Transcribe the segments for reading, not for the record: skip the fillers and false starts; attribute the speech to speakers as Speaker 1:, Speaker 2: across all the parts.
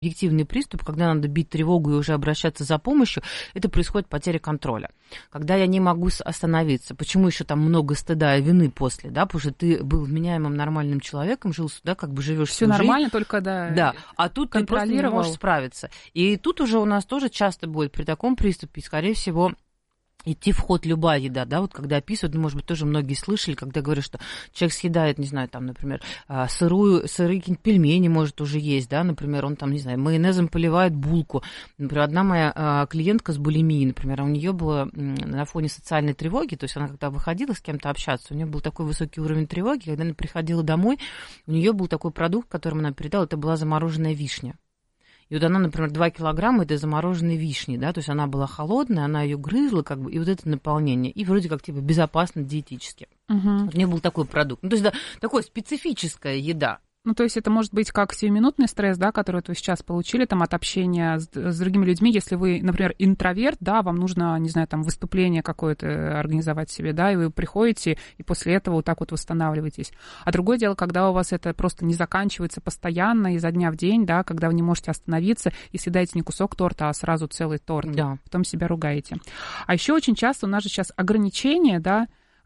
Speaker 1: объективный приступ, когда надо бить тревогу и уже обращаться за помощью, это происходит потеря контроля. Когда я не могу остановиться, почему еще там много стыда и вины после, да, потому что ты был вменяемым нормальным человеком, жил сюда, как бы живешь
Speaker 2: всю нормально, жизнь. Только
Speaker 1: да, а тут ты просто не можешь справиться. И тут уже у нас тоже часто будет при таком приступе, скорее всего, идти в ход любая еда, да, вот когда описывают, может быть, тоже многие слышали, когда говорят, что человек съедает, не знаю, там, например, сырые какие-нибудь пельмени может уже есть, да, например, он там, не знаю, майонезом поливает булку. Например, одна моя клиентка с булимией, например, у нее было на фоне социальной тревоги, то есть она когда выходила с кем-то общаться, у нее был такой высокий уровень тревоги, когда она приходила домой, у нее был такой продукт, которым она передала, это была замороженная вишня. И вот она, например, 2 килограмма этой замороженной вишни, да, то есть она была холодная, она ее грызла, как бы, и вот это наполнение, и вроде как, типа, безопасно диетически. Угу. Вот у нее был такой продукт. Ну, то есть, да, такая специфическая еда.
Speaker 2: Ну, то есть это может быть как сиюминутный стресс, да, который вы сейчас получили там от общения с другими людьми. Если вы, например, интроверт, да, вам нужно, не знаю, там выступление какое-то организовать себе, да, и вы приходите, и после этого вот так вот восстанавливаетесь. А другое дело, когда у вас это просто не заканчивается постоянно изо дня в день, да, когда вы не можете остановиться и съедаете не кусок торта, а сразу целый торт,
Speaker 1: да.
Speaker 2: Потом себя ругаете. А еще очень часто у нас же сейчас ограничения, да,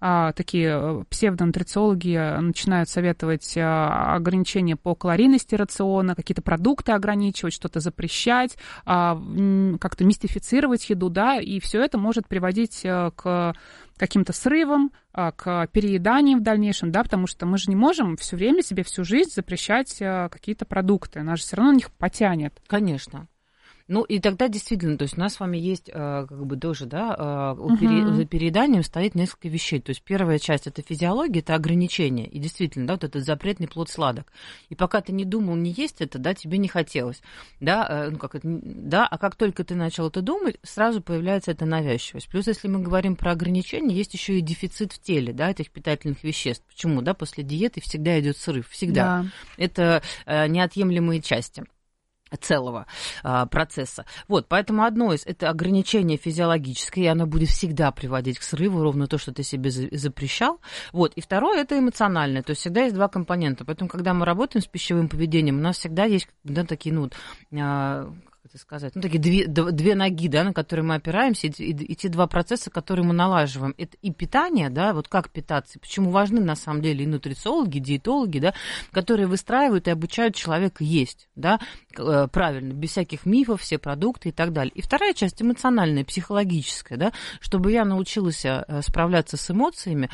Speaker 2: такие псевдонутрициологи начинают советовать ограничения по калорийности рациона, какие-то продукты ограничивать, что-то запрещать, как-то мистифицировать еду, да, и все это может приводить к каким-то срывам, к перееданиям в дальнейшем, да, потому что мы же не можем все время себе всю жизнь запрещать какие-то продукты, нас же все равно на них потянет.
Speaker 1: Конечно. Ну, и тогда действительно, то есть у нас с вами есть, как бы тоже, да, за перееданием стоит несколько вещей. То есть первая часть – это физиология, это ограничение. И действительно, да, вот этот запретный плод сладок. И пока ты не думал не есть это, да, тебе не хотелось. Да, ну, как это, да, а как только ты начал это думать, сразу появляется эта навязчивость. Плюс, если мы говорим про ограничения, есть еще и дефицит в теле, да, этих питательных веществ. Почему, да, после диеты всегда идет срыв, всегда. Да. Это неотъемлемые части целого процесса. Вот, поэтому одно из это ограничение физиологическое, и оно будет всегда приводить к срыву, ровно то, что ты себе запрещал. Вот, и второе это эмоциональное, то есть всегда есть два компонента. Поэтому, когда мы работаем с пищевым поведением, у нас всегда есть, да, такие, ну, сказать, ну, такие две ноги, да, на которые мы опираемся, и те два процесса, которые мы налаживаем. Это и питание, да, вот как питаться, почему важны на самом деле и нутрициологи, и диетологи, да, которые выстраивают и обучают человека есть, да, правильно, без всяких мифов, все продукты и так далее. И вторая часть эмоциональная, психологическая, да, чтобы я научилась справляться с эмоциями,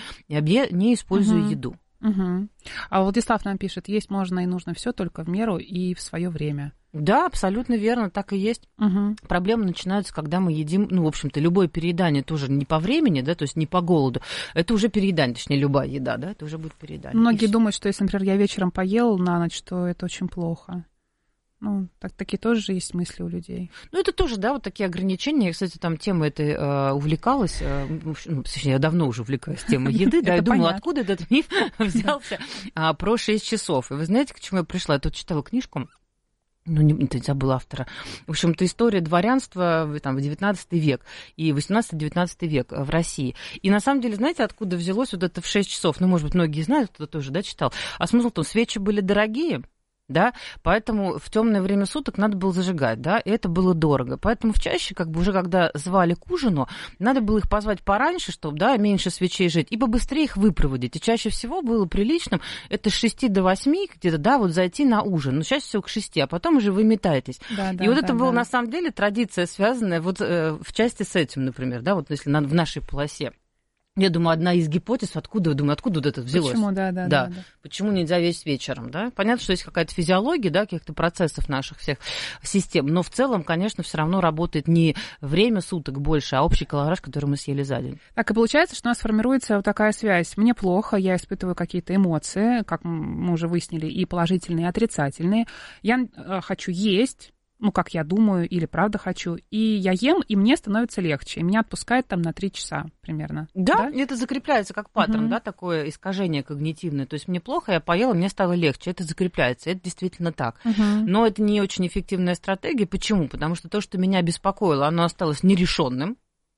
Speaker 1: не используя еду.
Speaker 2: Угу. А Владислав нам пишет, есть можно и нужно все только в меру и в свое время.
Speaker 1: Да, абсолютно верно, так и есть.
Speaker 2: Угу.
Speaker 1: Проблемы начинаются, когда мы едим, ну, в общем-то, любое переедание тоже не по времени, да, то есть не по голоду. Это уже переедание, точнее, любая еда, да, это уже будет переедание.
Speaker 2: Многие думают, что если, например, я вечером поел на ночь, то это очень плохо. Ну, такие тоже есть мысли у людей.
Speaker 1: Ну, это тоже, да, вот такие ограничения. Я, кстати, там темой этой увлекалась, точнее, я давно уже увлекаюсь темой еды, да, и думала, откуда этот миф взялся про 6 часов. И вы знаете, к чему я пришла? Я тут читала книжку, ну, не забыла автора. В общем-то, история дворянства там, в 19 век и 18-19 век в России. И на самом деле, знаете, откуда взялось вот это в 6 часов? Ну, может быть, многие знают, кто-то тоже, да, читал. А смысл в том, свечи были дорогие, да, поэтому в темное время суток надо было зажигать, да, и это было дорого. Поэтому чаще, как бы уже когда звали к ужину, надо было их позвать пораньше, чтобы, да, меньше свечей жить, и побыстрее их выпроводить. И чаще всего было приличным это с 6 до 8 где-то, да, вот зайти на ужин, но чаще всего к 6, а потом уже вы метаетесь. Да, и вот это была на самом деле традиция, связанная вот в части с этим, например, да, вот если в нашей полосе. Я думаю, одна из гипотез, откуда вот это взялось.
Speaker 2: Почему, да.
Speaker 1: Почему нельзя есть вечером, да? Понятно, что есть какая-то физиология, да, каких-то процессов наших всех систем, но в целом, конечно, все равно работает не время суток больше, а общий калораж, который мы съели за день.
Speaker 2: Так и получается, что у нас формируется вот такая связь. Мне плохо, я испытываю какие-то эмоции, как мы уже выяснили, и положительные, и отрицательные. Я хочу есть, ну, как я думаю, или правда хочу, и я ем, и мне становится легче, и меня отпускает там на 3 часа примерно.
Speaker 1: Да, это закрепляется как паттерн, да, такое искажение когнитивное. То есть мне плохо, я поела, мне стало легче, это закрепляется, это действительно так. Но это не очень эффективная стратегия. Почему? Потому что то, что меня беспокоило, оно осталось нерешенным.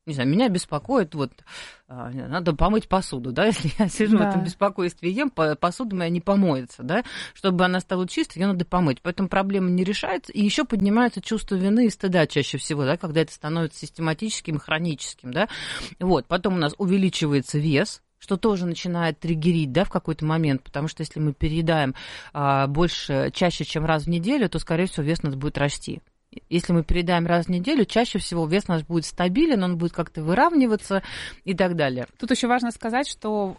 Speaker 1: Не знаю, меня беспокоит, вот, надо помыть посуду, да, если я сижу в этом беспокойстве и ем, посуда моя не помоется, да, чтобы она стала чистой, ее надо помыть, поэтому проблема не решается, и еще поднимается чувство вины и стыда чаще всего, да, когда это становится систематическим и хроническим, да, вот, потом у нас увеличивается вес, что тоже начинает триггерить, да, в какой-то момент, потому что если мы переедаем чаще, чем раз в неделю, то, скорее всего, вес у нас будет расти. Если мы переедаем раз в неделю, чаще всего вес наш будет стабилен, он будет как-то выравниваться и так далее.
Speaker 2: Тут еще важно сказать, что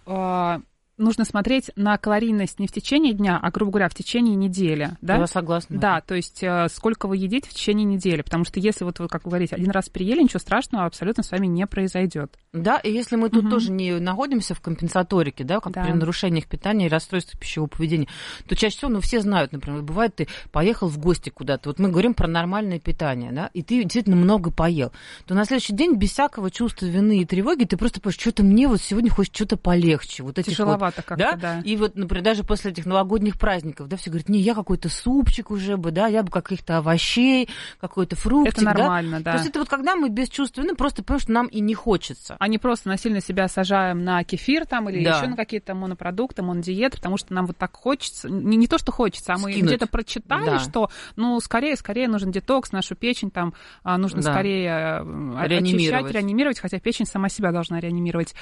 Speaker 2: нужно смотреть на калорийность не в течение дня, а, грубо говоря, в течение недели. Да,
Speaker 1: я согласна.
Speaker 2: Да, то есть сколько вы едите в течение недели, потому что если вот вы, как вы говорите, один раз переели, ничего страшного абсолютно с вами не произойдет.
Speaker 1: Да, и если мы тут тоже не находимся в компенсаторике, да, как при нарушениях питания и расстройствах пищевого поведения, то чаще всего, все знают, например, бывает, ты поехал в гости куда-то, вот мы говорим про нормальное питание, да, и ты действительно много поел, то на следующий день без всякого чувства вины и тревоги ты просто понимаешь, что-то мне вот сегодня хочется что-то полегче. Вот этих
Speaker 2: тяжеловато как-то, да.
Speaker 1: И вот, например, даже после этих новогодних праздников, да, все говорят, не, я какой-то супчик уже бы, да, я бы каких-то овощей, какой-то фруктик,
Speaker 2: это нормально, да.
Speaker 1: То есть это вот когда мы без чувства вины просто понимаем, что нам и не хочется.
Speaker 2: А не просто насильно себя сажаем на кефир там или еще на какие-то монопродукты, монодиеты, потому что нам вот так хочется, не то, что хочется, а мы где-то прочитали, что, скорее нужен детокс, нашу печень там нужно скорее очищать, реанимировать, хотя печень сама себя должна реанимировать.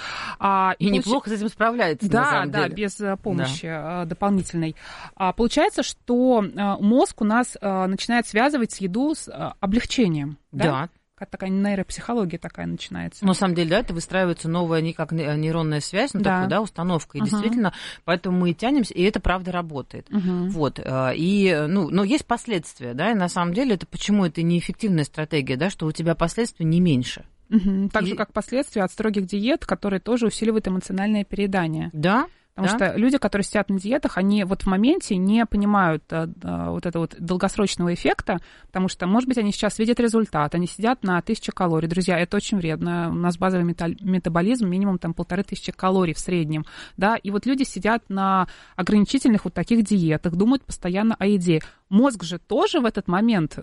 Speaker 1: И неплохо с этим справляется, на самом деле.
Speaker 2: Да, без помощи дополнительной. Получается, что мозг у нас начинает связывать еду с облегчением.
Speaker 1: Да.
Speaker 2: Такая нейропсихология такая начинается.
Speaker 1: Но, на самом деле, да, это выстраивается новая как нейронная связь, такая, да, установка. И действительно, поэтому мы и тянемся, и это правда работает. Вот. И, но есть последствия, да, и на самом деле это почему это неэффективная стратегия, да, что у тебя последствий не меньше.
Speaker 2: Так же, как последствия от строгих диет, которые тоже усиливают эмоциональное переедание.
Speaker 1: Да.
Speaker 2: Потому что люди, которые сидят на диетах, они вот в моменте не понимают вот этого вот долгосрочного эффекта, потому что, может быть, они сейчас видят результат, они сидят на 1000 калорий. Друзья, это очень вредно. У нас базовый метаболизм минимум там 1500 калорий в среднем, да, и вот люди сидят на ограничительных вот таких диетах, думают постоянно о еде. Мозг же тоже в этот момент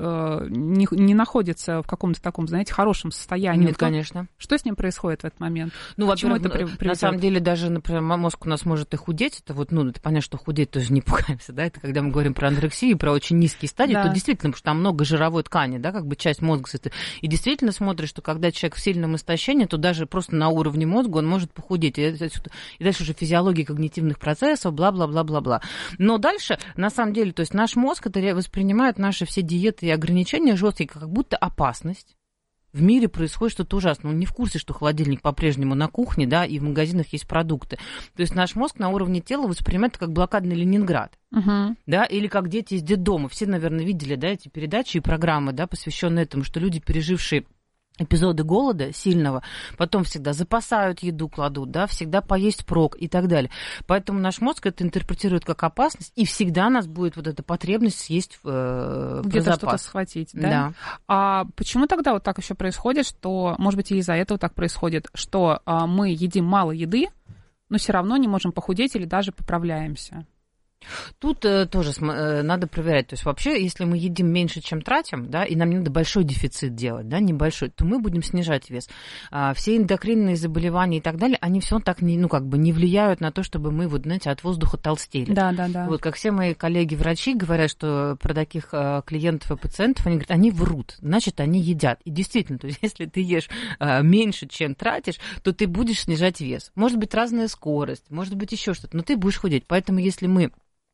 Speaker 2: не находится в каком-то таком, знаете, хорошем состоянии.
Speaker 1: Нет, конечно.
Speaker 2: Что с ним происходит в этот момент?
Speaker 1: Во-первых, на самом деле даже, например, мозг у нас может и худеть. Это вот, это понятно, что худеть тоже не пугаемся, да, это когда мы говорим про анорексию, про очень низкие стадии, то действительно, потому что там много жировой ткани, да, как бы часть мозга. И действительно смотришь, что когда человек в сильном истощении, то даже просто на уровне мозга он может похудеть. И дальше уже физиология когнитивных процессов, бла-бла-бла-бла-бла. Но дальше, на самом деле, то есть наш мозг это воспринимает наши все диеты и ограничения жесткие как будто опасность. В мире происходит что-то ужасное. Он не в курсе, что холодильник по-прежнему на кухне, да, и в магазинах есть продукты. То есть наш мозг на уровне тела воспринимает это как блокадный Ленинград. Да, или как дети из детдома. Все, наверное, видели, да, эти передачи и программы, да, посвященные этому, что люди, пережившие эпизоды голода сильного, потом всегда запасают еду, кладут, да, всегда поесть впрок и так далее. Поэтому наш мозг это интерпретирует как опасность, и всегда у нас будет вот эта потребность съесть
Speaker 2: где-то что-то схватить, да?
Speaker 1: Да.
Speaker 2: А почему тогда вот так еще происходит, что, может быть, и из-за этого так происходит, что мы едим мало еды, но все равно не можем похудеть или даже поправляемся?
Speaker 1: Тут тоже надо проверять. То есть вообще, если мы едим меньше, чем тратим, да, и нам не надо большой дефицит делать, да, небольшой, то мы будем снижать вес. Все эндокринные заболевания и так далее, они все так не влияют на то, чтобы мы, вот, знаете, от воздуха толстели.
Speaker 2: Да.
Speaker 1: Вот как все мои коллеги-врачи говорят, что про таких клиентов и пациентов, они говорят, они врут, значит, они едят. И действительно, то есть если ты ешь меньше, чем тратишь, то ты будешь снижать вес. Может быть, разная скорость, может быть, еще что-то, но ты будешь худеть. Поэтому если мы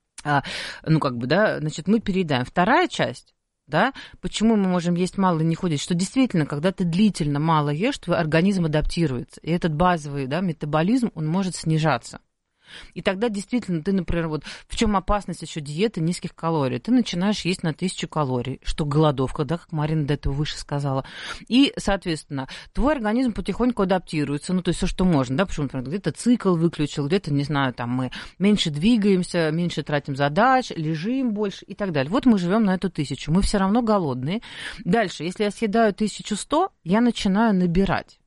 Speaker 1: мы переедаем. Вторая часть, да, почему мы можем есть мало и не худеть, что действительно, когда ты длительно мало ешь, твой организм адаптируется, и этот базовый, да, метаболизм, он может снижаться. И тогда действительно ты, например, вот в чем опасность еще диеты низких калорий? Ты начинаешь есть на 1000 калорий, что голодовка, да, как Марина до этого выше сказала. И, соответственно, твой организм потихоньку адаптируется, то есть все, что можно, да, почему, например, где-то цикл выключил, где-то, не знаю, там мы меньше двигаемся, меньше тратим задач, лежим больше и так далее. Вот мы живем на эту 1000, мы все равно голодные. Дальше, если я съедаю 1100, я начинаю набирать.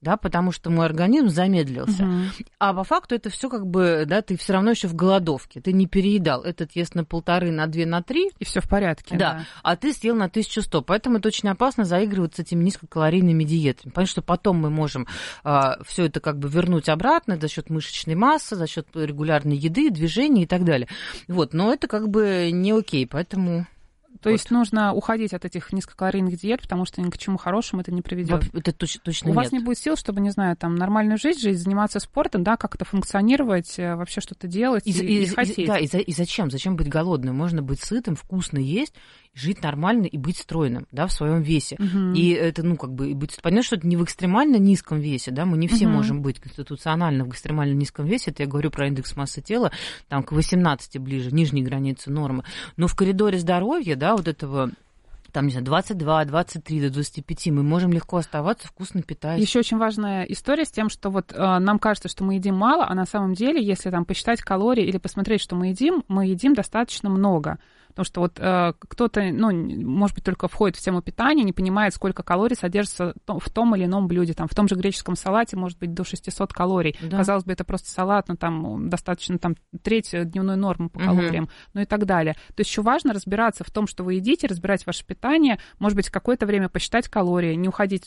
Speaker 1: да, потому что мой организм замедлился. А по факту это все как бы, да, ты все равно еще в голодовке, ты не переедал. Этот ест на 1,5, на 2, на 3.
Speaker 2: И все в порядке.
Speaker 1: Да, а ты съел на 1100. Поэтому это очень опасно заигрывать с этими низкокалорийными диетами. Потому что потом мы можем все это как бы вернуть обратно за счет мышечной массы, за счет регулярной еды, движений и так далее. Вот, но это как бы не окей, поэтому...
Speaker 2: То есть нужно уходить от этих низкокалорийных диет, потому что ни к чему хорошему это не приведет.
Speaker 1: Это точно
Speaker 2: У
Speaker 1: нет.
Speaker 2: вас не будет сил, чтобы, не знаю, там нормальную жизнь жить, заниматься спортом, да, как-то фуnkционировать, вообще что-то делать и хотеть.
Speaker 1: Да, и зачем? Зачем быть голодным? Можно быть сытым, вкусно есть, жить нормально и быть стройным, да, в своем весе. И это, ну, как бы, быть... Понятно, что это не в экстремально низком весе, да, мы не все можем быть конституционально в экстремально низком весе, это я говорю про индекс массы тела, там, к 18 ближе, нижней границы нормы. Но в коридоре здоровья, да, вот этого... Там, не знаю, 22, 23 до 25, мы можем легко оставаться, вкусно питаясь.
Speaker 2: Еще очень важная история с тем, что вот нам кажется, что мы едим мало, а на самом деле, если там посчитать калории или посмотреть, что мы едим достаточно много. Потому что вот кто-то, ну, может быть, только входит в тему питания, не понимает, сколько калорий содержится в том или ином блюде. Там, в том же греческом салате может быть до 600 калорий. Да. Казалось бы, это просто салат, но там достаточно там, треть дневной нормы по калориям, ну и так далее. То есть еще важно разбираться в том, что вы едите, разбирать ваше питание, может быть, какое-то время посчитать калории, не уходить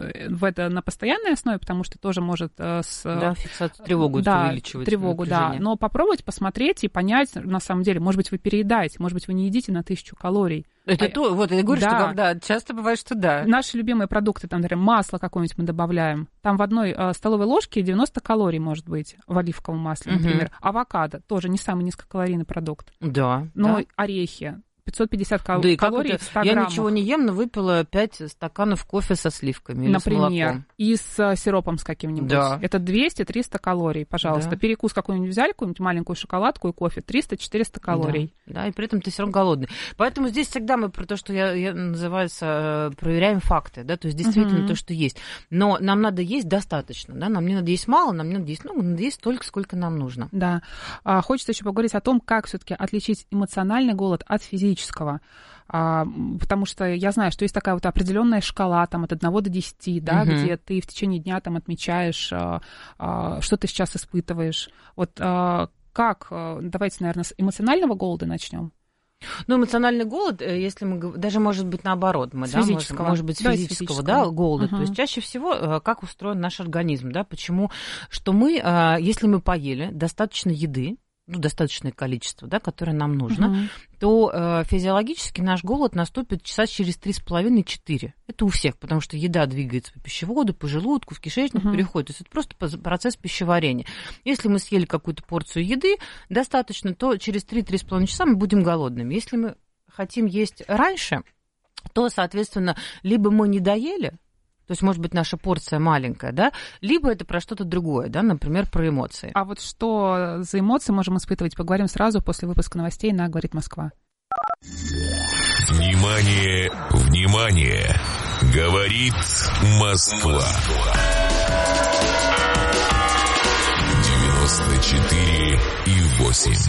Speaker 2: в это на постоянной основе, потому что тоже может...
Speaker 1: Да, фиксацию, тревогу увеличивать.
Speaker 2: Тревогу, да. Но попробовать посмотреть и понять, на самом деле, может быть, вы переедаете, может быть, вы не едите на 1000 калорий.
Speaker 1: Это то, вот я говорю, да. Что когда часто бывает, что да.
Speaker 2: Наши любимые продукты, там, например, масло какое-нибудь мы добавляем. Там в одной столовой ложке 90 калорий может быть в оливковом масле, например. Авокадо тоже не самый низкокалорийный продукт.
Speaker 1: Да.
Speaker 2: Но
Speaker 1: да.
Speaker 2: Орехи. 550
Speaker 1: да
Speaker 2: калорий в 100
Speaker 1: Я
Speaker 2: граммах.
Speaker 1: ничего не ем, но выпила 5 стаканов кофе со сливками или
Speaker 2: например,
Speaker 1: с молоком.
Speaker 2: И с сиропом с каким-нибудь.
Speaker 1: Да.
Speaker 2: Это 200-300 калорий, пожалуйста.
Speaker 1: Да.
Speaker 2: Перекус какой-нибудь взяли, какую-нибудь маленькую шоколадку и кофе, 300-400 калорий.
Speaker 1: Да, и при этом ты все равно голодный. Поэтому здесь всегда мы про то, что я называется, проверяем факты, да, то есть действительно то, что есть. Но нам надо есть достаточно, да, нам не надо есть мало, нам не надо есть много, надо есть столько, сколько нам нужно.
Speaker 2: Да. Хочется еще поговорить о том, как все-таки отличить эмоциональный голод от физического. Потому что я знаю, что есть такая вот определенная шкала там, от 1 до 10, да, где ты в течение дня там, отмечаешь, что ты сейчас испытываешь. Вот как, давайте, наверное, с эмоционального голода начнем.
Speaker 1: Ну, эмоциональный голод, если мы даже может быть наоборот, мы, да, может быть, физического, да, голода. То есть чаще всего как устроен наш организм, да, почему, что мы, если мы поели достаточно еды, ну, достаточное количество, да, которое нам нужно, то физиологически наш голод наступит часа через 3,5-4. Это у всех, потому что еда двигается по пищеводу, по желудку, в кишечник переходит. То есть это просто процесс пищеварения. Если мы съели какую-то порцию еды достаточно, то через 3-3,5 часа мы будем голодными. Если мы хотим есть раньше, то, соответственно, либо мы не доели, то есть, может быть, наша порция маленькая, да, либо это про что-то другое, да, например, про эмоции.
Speaker 2: А вот что за эмоции можем испытывать, поговорим сразу после выпуска новостей на «Говорит Москва».
Speaker 3: Внимание, внимание! Говорит Москва. 94,8.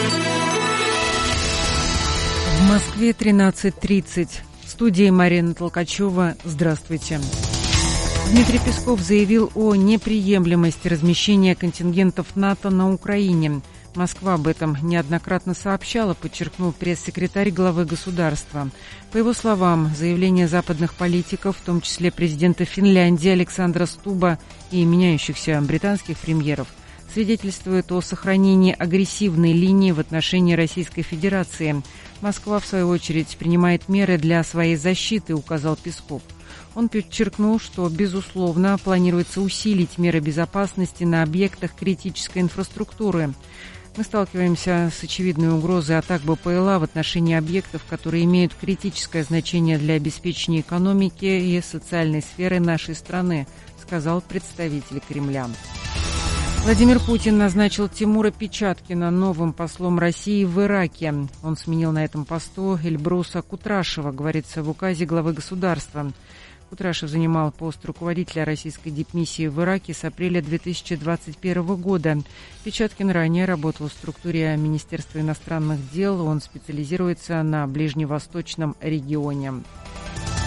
Speaker 4: В Москве 13:30. В студии Марина Толкачева. Здравствуйте. Дмитрий Песков заявил о неприемлемости размещения контингентов НАТО на Украине. Москва об этом неоднократно сообщала, подчеркнул пресс-секретарь главы государства. По его словам, заявления западных политиков, в том числе президента Финляндии Александра Стуба и меняющихся британских премьеров, свидетельствует о сохранении агрессивной линии в отношении Российской Федерации. Москва, в свою очередь, принимает меры для своей защиты, указал Песков. Он подчеркнул, что, безусловно, планируется усилить меры безопасности на объектах критической инфраструктуры. Мы сталкиваемся с очевидной угрозой атак БПЛА в отношении объектов, которые имеют критическое значение для обеспечения экономики и социальной сферы нашей страны, сказал представитель Кремля. Владимир Путин назначил Тимура Печаткина новым послом России в Ираке. Он сменил на этом посту Эльбруса Кутрашева, говорится в указе главы государства. Кутрашев занимал пост руководителя российской дипмиссии в Ираке с апреля 2021 года. Печаткин ранее работал в структуре Министерства иностранных дел. Он специализируется на ближневосточном регионе.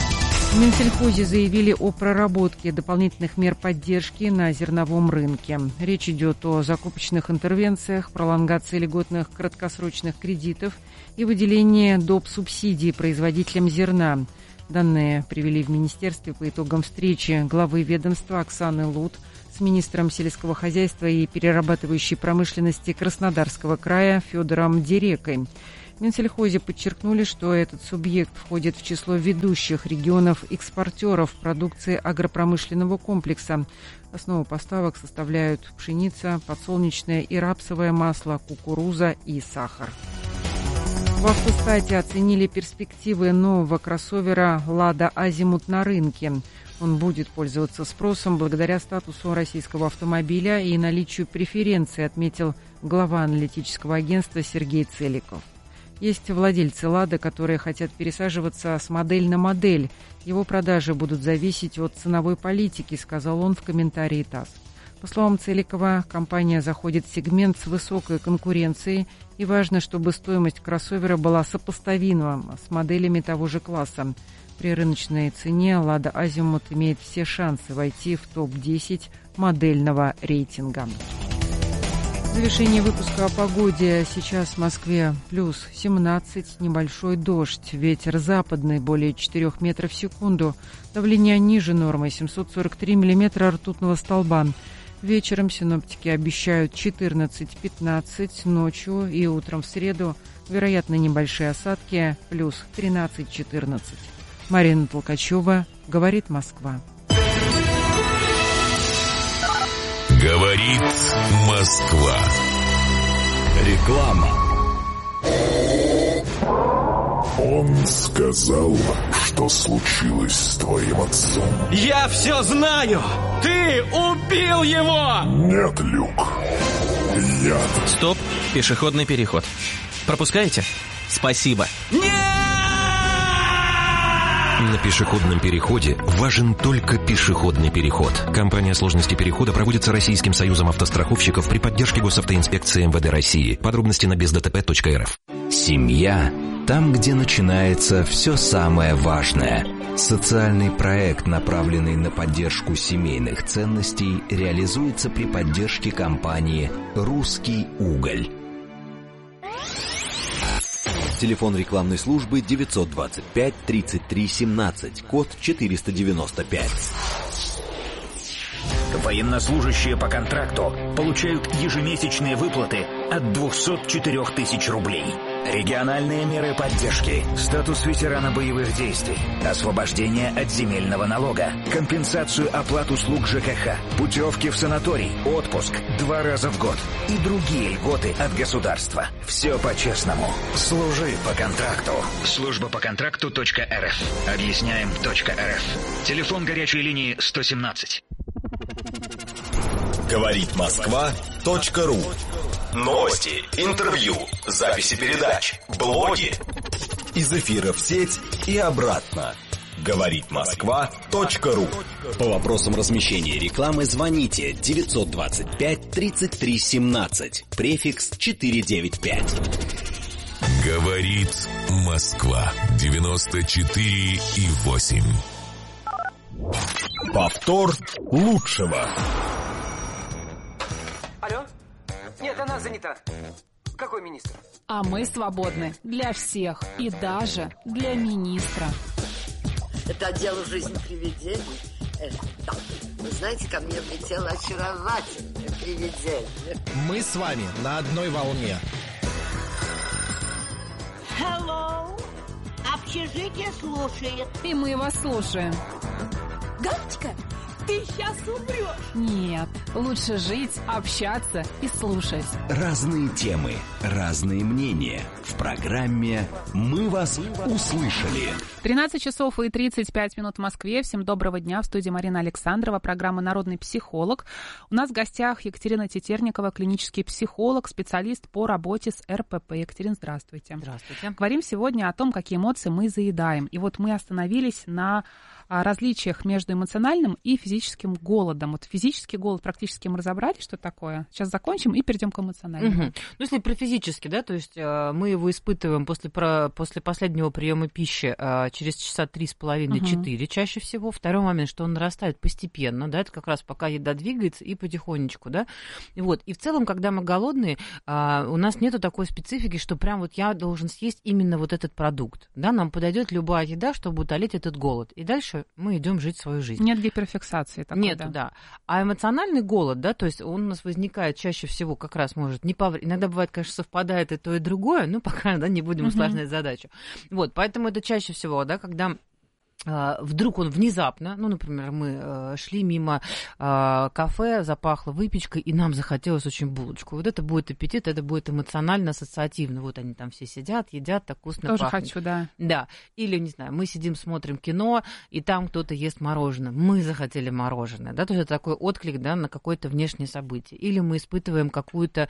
Speaker 4: В Минсельхозе заявили о проработке дополнительных мер поддержки на зерновом рынке. Речь идет о закупочных интервенциях, пролонгации льготных краткосрочных кредитов и выделении доп. Субсидий производителям зерна. Данные привели в министерстве по итогам встречи главы ведомства Оксаны Лут с министром сельского хозяйства и перерабатывающей промышленности Краснодарского края Федором Дерекой. В Минсельхозе подчеркнули, что этот субъект входит в число ведущих регионов-экспортеров продукции агропромышленного комплекса. Основу поставок составляют пшеница, подсолнечное и рапсовое масло, кукуруза и сахар. В «Автостате» оценили перспективы нового кроссовера «Лада Азимут» на рынке. Он будет пользоваться спросом благодаря статусу российского автомобиля и наличию преференций, отметил глава аналитического агентства Сергей Целиков. Есть владельцы «Лада», которые хотят пересаживаться с модель на модель. Его продажи будут зависеть от ценовой политики, сказал он в комментарии ТАСС. По словам Целикова, компания заходит в сегмент с высокой конкуренцией, и важно, чтобы стоимость кроссовера была сопоставима с моделями того же класса. При рыночной цене «Лада Азимут» имеет все шансы войти в топ-10 модельного рейтинга. В завершении выпуска о погоде. Сейчас в Москве плюс 17, небольшой дождь. Ветер западный, более 4 метров в секунду. Давление ниже нормы, 743 миллиметра ртутного столба. Вечером синоптики обещают 14-15, ночью и утром в среду вероятны небольшие осадки, плюс 13-14. Марина Толкачева, говорит Москва.
Speaker 3: Говорит Москва.
Speaker 5: Реклама.
Speaker 6: Он сказал, что случилось с твоим отцом.
Speaker 5: Я все знаю! Ты убил его!
Speaker 6: Нет, Люк. Я...
Speaker 5: Стоп, пешеходный переход. Пропускаете? Спасибо. Нет!
Speaker 7: На пешеходном переходе важен только пешеходный переход. Кампания «Сложности перехода» проводится Российским союзом автостраховщиков при поддержке Госавтоинспекции МВД России. Подробности на бездтп.рф.
Speaker 8: Семья – там, где начинается все самое важное. Социальный проект, направленный на поддержку семейных ценностей, реализуется при поддержке компании «Русский уголь». Телефон рекламной службы 925 33 17, код 495.
Speaker 9: Военнослужащие по контракту получают ежемесячные выплаты от 204 тысяч рублей. Региональные меры поддержки, статус ветерана боевых действий, освобождение от земельного налога, компенсацию оплат услуг ЖКХ, путевки в санаторий, отпуск 2 раза в год и другие льготы от государства. Все по-честному. Служи по контракту. Служба по контракту.рф. Объясняем.рф. Телефон горячей линии 117.
Speaker 10: Говорит Москва.ру. Новости, интервью, записи передач, блоги. Из эфира в сеть и обратно. Говорит Москва.ру.
Speaker 8: По вопросам размещения рекламы звоните 925 33 17, префикс 495.
Speaker 3: Говорит Москва. 94,8.
Speaker 10: Повтор лучшего.
Speaker 11: Алло? Нет, она занята. Какой министр?
Speaker 2: А мы свободны для всех и даже для министра.
Speaker 12: Это отдел «Жизнь привидений». Да. Вы знаете, ко мне влетело очаровательное привидение.
Speaker 13: Мы с вами на одной волне.
Speaker 14: Hello. Общежитие слушает.
Speaker 2: И мы вас слушаем.
Speaker 14: Галочка, ты сейчас умрешь.
Speaker 2: Нет, лучше жить, общаться и слушать.
Speaker 8: Разные темы, разные мнения. В программе «Мы вас услышали».
Speaker 2: 13 часов и 35 минут в Москве. Всем доброго дня. В студии Марина Александрова, программа «Народный психолог». У нас в гостях Екатерина Тетерникова, клинический психолог, специалист по работе с РПП. Екатерина, здравствуйте.
Speaker 1: Здравствуйте.
Speaker 2: Говорим сегодня о том, какие эмоции мы заедаем. И вот мы остановились на различиях между эмоциональным и физическим голодом. Вот физический голод практически мы разобрали, что такое. Сейчас закончим и перейдем к эмоциональному.
Speaker 1: Ну, если про физически, да, то есть мы его испытываем после последнего приема пищи через часа 3,5-4 чаще всего. Второй момент, что он нарастает постепенно, да, это как раз пока еда двигается и потихонечку, да. Вот. И в целом, когда мы голодные, у нас нету такой специфики, что прям вот я должен съесть именно вот этот продукт, да, нам подойдет любая еда, чтобы утолить этот голод. И дальше мы идем жить свою жизнь.
Speaker 2: Нет гиперфиксации такой,
Speaker 1: Нету, да. А эмоциональный голод, да, то есть он у нас возникает чаще всего как раз может иногда бывает, конечно, совпадает и то, и другое, но пока, да, не будем усложнять задачу. Вот, поэтому это чаще всего, да, когда вдруг он внезапно, ну, например, мы шли мимо кафе, запахло выпечкой, и нам захотелось очень булочку. Вот это будет аппетит, это будет эмоционально-ассоциативно. Вот они там все сидят, едят, так вкусно
Speaker 2: тоже
Speaker 1: пахнет.
Speaker 2: Хочу, да.
Speaker 1: Да. Или, не знаю, мы сидим, смотрим кино, и там кто-то ест мороженое. Мы захотели мороженое, да, то есть это такой отклик, да, на какое-то внешнее событие. Или мы испытываем какую-то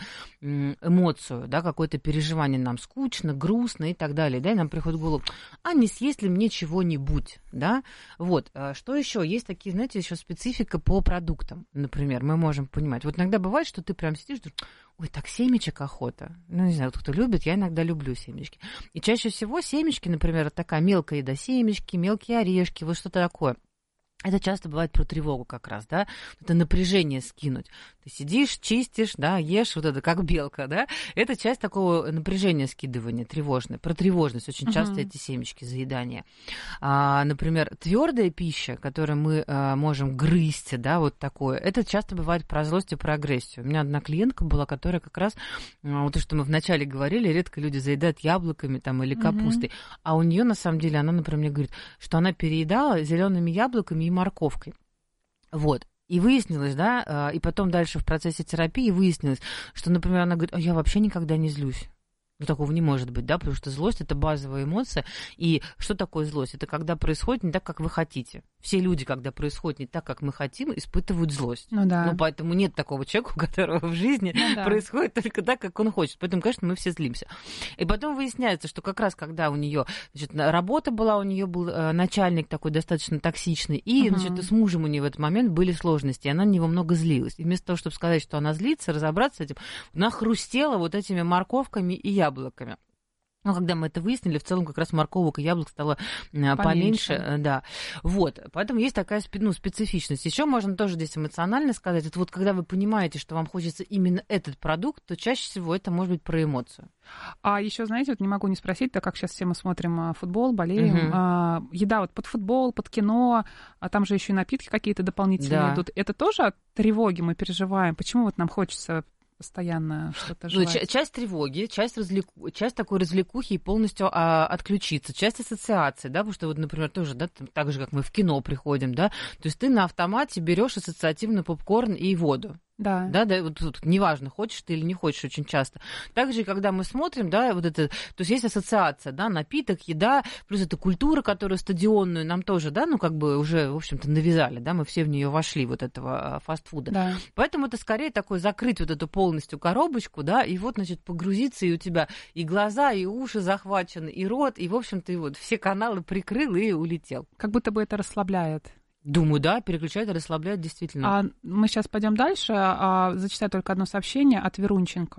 Speaker 1: эмоцию, да, какое-то переживание, нам скучно, грустно и так далее, да, и нам приходит в голову, а не съесть ли мне чего-нибудь? Да, вот, что еще? Есть такие, знаете, еще специфика по продуктам, например, мы можем понимать. Вот иногда бывает, что ты прям сидишь, ой, так семечек охота. Ну, не знаю, кто любит, я иногда люблю семечки. И чаще всего семечки, например, такая мелкая еда, семечки, мелкие орешки, вот что-то такое. Это часто бывает про тревогу как раз, да, это напряжение скинуть. Ты сидишь, чистишь, да, ешь, вот это как белка, да, это часть такого напряжения скидывания, тревожное, про тревожность, очень часто эти семечки, заедания. Например, твердая пища, которую мы можем грызть, да, вот такое, это часто бывает про злость и про агрессию. У меня одна клиентка была, которая как раз, вот то, что мы вначале говорили, редко люди заедают яблоками там или капустой, а у нее на самом деле, она, например, мне говорит, что она переедала зелеными яблоками и морковкой. Вот. И выяснилось, да, и потом дальше в процессе терапии выяснилось, что, например, она говорит, я вообще никогда не злюсь. Ну, такого не может быть, да, потому что злость – это базовая эмоция. И что такое злость? Это когда происходит не так, как вы хотите. Все люди, когда происходит не так, как мы хотим, испытывают злость.
Speaker 2: Ну, да.
Speaker 1: Ну, поэтому нет такого человека, у которого в жизни происходит только так, как он хочет. Поэтому, конечно, мы все злимся. И потом выясняется, что как раз, когда у нее, значит, работа была, у нее был начальник такой достаточно токсичный, и, значит, с мужем у нее в этот момент были сложности, и она на него много злилась. И вместо того, чтобы сказать, что она злится, разобраться с этим, она хрустела вот этими морковками и яблоками. Ну, когда мы это выяснили, в целом как раз морковок и яблок стало поменьше, да. Вот, поэтому есть такая специфичность. Еще можно тоже здесь эмоционально сказать, это вот когда вы понимаете, что вам хочется именно этот продукт, то чаще всего это может быть про эмоцию.
Speaker 2: А еще, знаете, вот не могу не спросить, так как сейчас все мы смотрим футбол, болеем, еда вот под футбол, под кино, а там же еще и напитки какие-то дополнительные идут. Это тоже от тревоги мы переживаем? Почему вот нам хочется постоянно что-то желать?
Speaker 1: Часть тревоги, часть такой развлекухи и полностью отключиться, часть ассоциации, да, потому что вот, например, тоже, да, так же, как мы в кино приходим, да, то есть ты на автомате берешь ассоциативный попкорн и воду.
Speaker 2: Да.
Speaker 1: Да, вот тут неважно, хочешь ты или не хочешь очень часто. Также, когда мы смотрим, да, вот это, то есть есть ассоциация, да, напиток, еда, плюс это культура, которую стадионную нам тоже, да, ну, как бы уже, в общем-то, навязали, да, мы все в нее вошли, вот этого фастфуда.
Speaker 2: Да.
Speaker 1: Поэтому это скорее такой закрыть вот эту полностью коробочку, да, и вот, значит, погрузиться, и у тебя и глаза, и уши захвачены, и рот, и, в общем-то, и вот все каналы прикрыл и улетел.
Speaker 2: Как будто бы это расслабляет.
Speaker 1: Думаю, да, переключает и расслабляет, действительно.
Speaker 2: Мы сейчас пойдем дальше. Зачитаю только одно сообщение от Верунчика.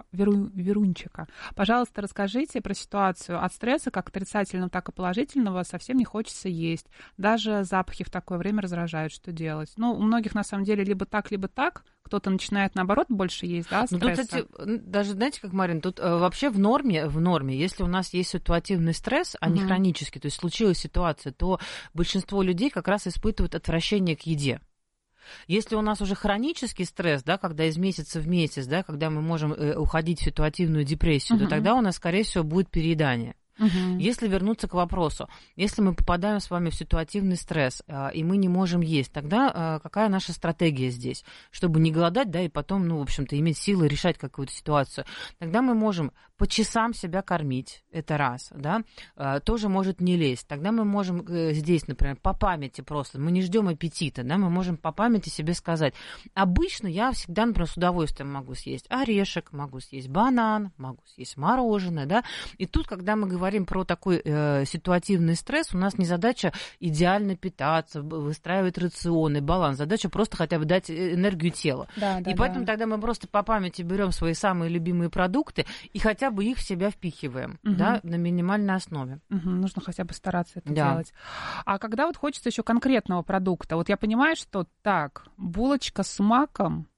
Speaker 2: Пожалуйста, расскажите про ситуацию от стресса, как отрицательного, так и положительного. Совсем не хочется есть. Даже запахи в такое время раздражают. Что делать? Ну, у многих, на самом деле, либо так. Кто-то начинает, наоборот, больше есть, да, стресса.
Speaker 1: Ну, тут, кстати, даже, знаете, как, Марин, тут вообще в норме, если у нас есть ситуативный стресс, а не хронический, то есть случилась ситуация, то большинство людей как раз испытывают отвращение к еде. Если у нас уже хронический стресс, да, когда из месяца в месяц, да, когда мы можем уходить в ситуативную депрессию, то тогда у нас, скорее всего, будет переедание. Если вернуться к вопросу, если мы попадаем с вами в ситуативный стресс, и мы не можем есть, тогда какая наша стратегия здесь? Чтобы не голодать, да, и потом, ну, в общем-то, иметь силы решать какую-то ситуацию. Тогда мы можем по часам себя кормить, это раз, да, тоже может не лезть. Тогда мы можем здесь, например, по памяти просто, мы не ждем аппетита, да, мы можем по памяти себе сказать. Обычно я всегда, например, с удовольствием могу съесть орешек, могу съесть банан, могу съесть мороженое, да. И тут, когда мы говорим про такой ситуативный стресс, у нас не задача идеально питаться, выстраивать рационы, баланс, задача просто хотя бы дать энергию телу.
Speaker 2: Да,
Speaker 1: и поэтому тогда мы просто по памяти берем свои самые любимые продукты и хотя бы их в себя впихиваем, да, на минимальной основе.
Speaker 2: Нужно хотя бы стараться это делать. А когда вот хочется еще конкретного продукта, вот я понимаю, что так, булочка с маком,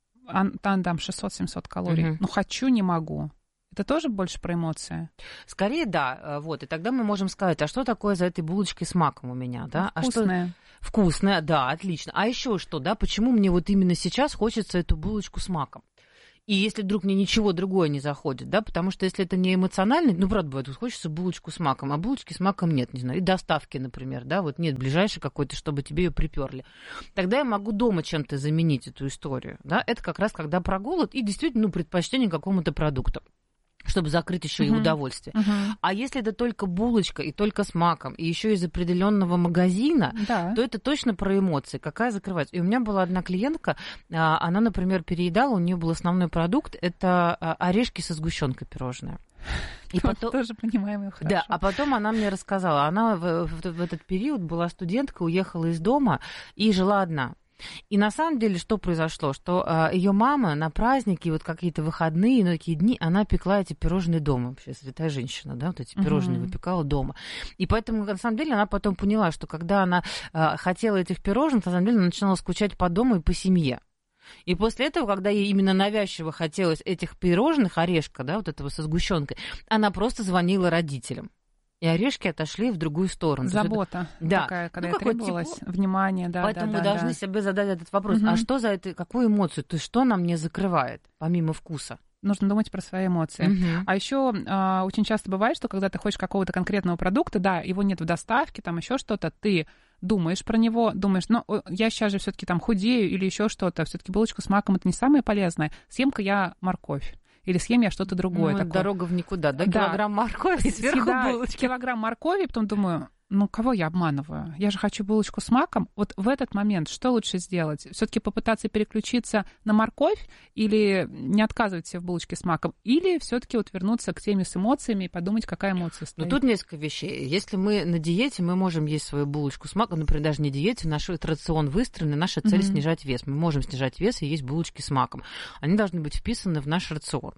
Speaker 2: там 600-700 калорий, но хочу, не могу. Это тоже больше про эмоции?
Speaker 1: Скорее, да. Вот. И тогда мы можем сказать, а что такое за этой булочкой с маком у меня? Да?
Speaker 2: Вкусная.
Speaker 1: Вкусная, да, отлично. А еще что, да? Почему мне вот именно сейчас хочется эту булочку с маком? И если вдруг мне ничего другое не заходит, да, потому что если это не эмоционально, ну, правда, бывает, хочется булочку с маком, а булочки с маком нет, не знаю, и доставки, например, да, вот нет ближайшей какой-то, чтобы тебе ее приперли. Тогда я могу дома чем-то заменить эту историю, да, это как раз когда про голод и действительно, ну, предпочтение какому-то продукту, чтобы закрыть еще и удовольствие. А если это только булочка и только с маком, и еще из определенного магазина, то это точно про эмоции. Какая закрывается? И у меня была одна клиентка, она, например, переедала, у нее был основной продукт, это орешки со сгущенкой пирожное.
Speaker 2: И потом тоже понимаем их хорошо.
Speaker 1: Да, а потом она мне рассказала, она в этот период была студенткой, уехала из дома и жила одна. И на самом деле что произошло? Что ее мама на праздники, вот какие-то выходные, такие дни, она пекла эти пирожные дома. Вообще святая женщина, да, вот эти пирожные выпекала дома. И поэтому, на самом деле, она потом поняла, что когда она хотела этих пирожных, на самом деле, она начинала скучать по дому и по семье. И после этого, когда ей именно навязчиво хотелось этих пирожных, орешка, да, вот этого со сгущенкой, она просто звонила родителям. И орешки отошли в другую сторону.
Speaker 2: Забота такая, когда ей требовалось внимание. Да,
Speaker 1: поэтому мы должны себе задать этот вопрос. А что за это, какую эмоцию? То есть что она мне закрывает, помимо вкуса?
Speaker 2: Нужно думать про свои эмоции. А еще очень часто бывает, что когда ты хочешь какого-то конкретного продукта, да, его нет в доставке, там еще что-то, ты думаешь про него, думаешь, ну, я сейчас же все-таки там худею или еще что-то, все-таки булочку с маком это не самое полезное. Съем-ка я морковь. Или съем я что-то другое.
Speaker 1: Ну, дорога в никуда, да? Килограмм моркови, сверху булочки.
Speaker 2: Килограмм моркови, потом думаю, ну, кого я обманываю? Я же хочу булочку с маком. Вот в этот момент что лучше сделать? Все-таки попытаться переключиться на морковь или не отказывать себе в булочке с маком? Или все-таки вот вернуться к теме с эмоциями и подумать, какая эмоция стоит?
Speaker 1: Ну, тут несколько вещей. Если мы на диете, мы можем есть свою булочку с маком, например, даже не диете, наш рацион выстроен, и наша цель снижать вес. Мы можем снижать вес и есть булочки с маком. Они должны быть вписаны в наш рацион.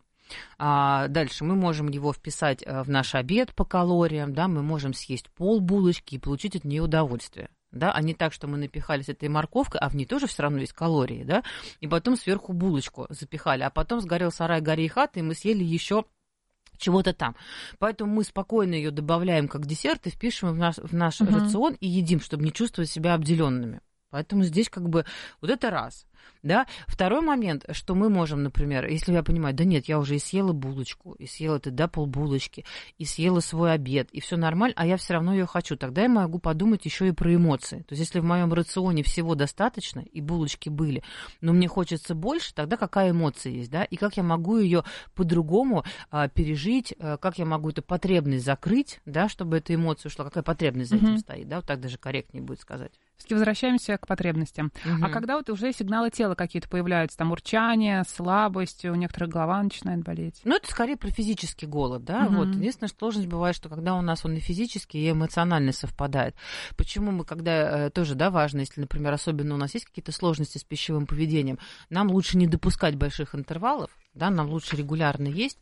Speaker 1: Дальше мы можем его вписать в наш обед по калориям, да, мы можем съесть полбулочки и получить от нее удовольствие. Да, а не так, что мы напихались этой морковкой, а в ней тоже все равно есть калории, да, и потом сверху булочку запихали, а потом сгорел сарай, гори и хата, и мы съели еще чего-то там. Поэтому мы спокойно ее добавляем как десерт и впишем в наш рацион и едим, чтобы не чувствовать себя обделенными. Поэтому здесь как бы вот это раз. Да? Второй момент, что мы можем, например, если я понимаю, да нет, я уже и съела булочку, и съела полбулочки, и съела свой обед, и все нормально, а я все равно ее хочу, тогда я могу подумать еще и про эмоции. То есть если в моем рационе всего достаточно, и булочки были, но мне хочется больше, тогда какая эмоция есть, да, и как я могу ее по-другому пережить, как я могу эту потребность закрыть, да, чтобы эта эмоция ушла, какая потребность за этим стоит, да, вот так даже корректнее будет сказать.
Speaker 2: Все-таки возвращаемся к потребностям. А когда вот уже сигналы тела какие-то появляются, там урчание, слабость, у некоторых голова начинает болеть?
Speaker 1: Ну, это скорее про физический голод, да, вот. Единственная сложность бывает, что когда у нас он и физически, и эмоционально совпадает. Почему мы, когда, тоже, да, важно, если, например, особенно у нас есть какие-то сложности с пищевым поведением, нам лучше не допускать больших интервалов, да, нам лучше регулярно есть.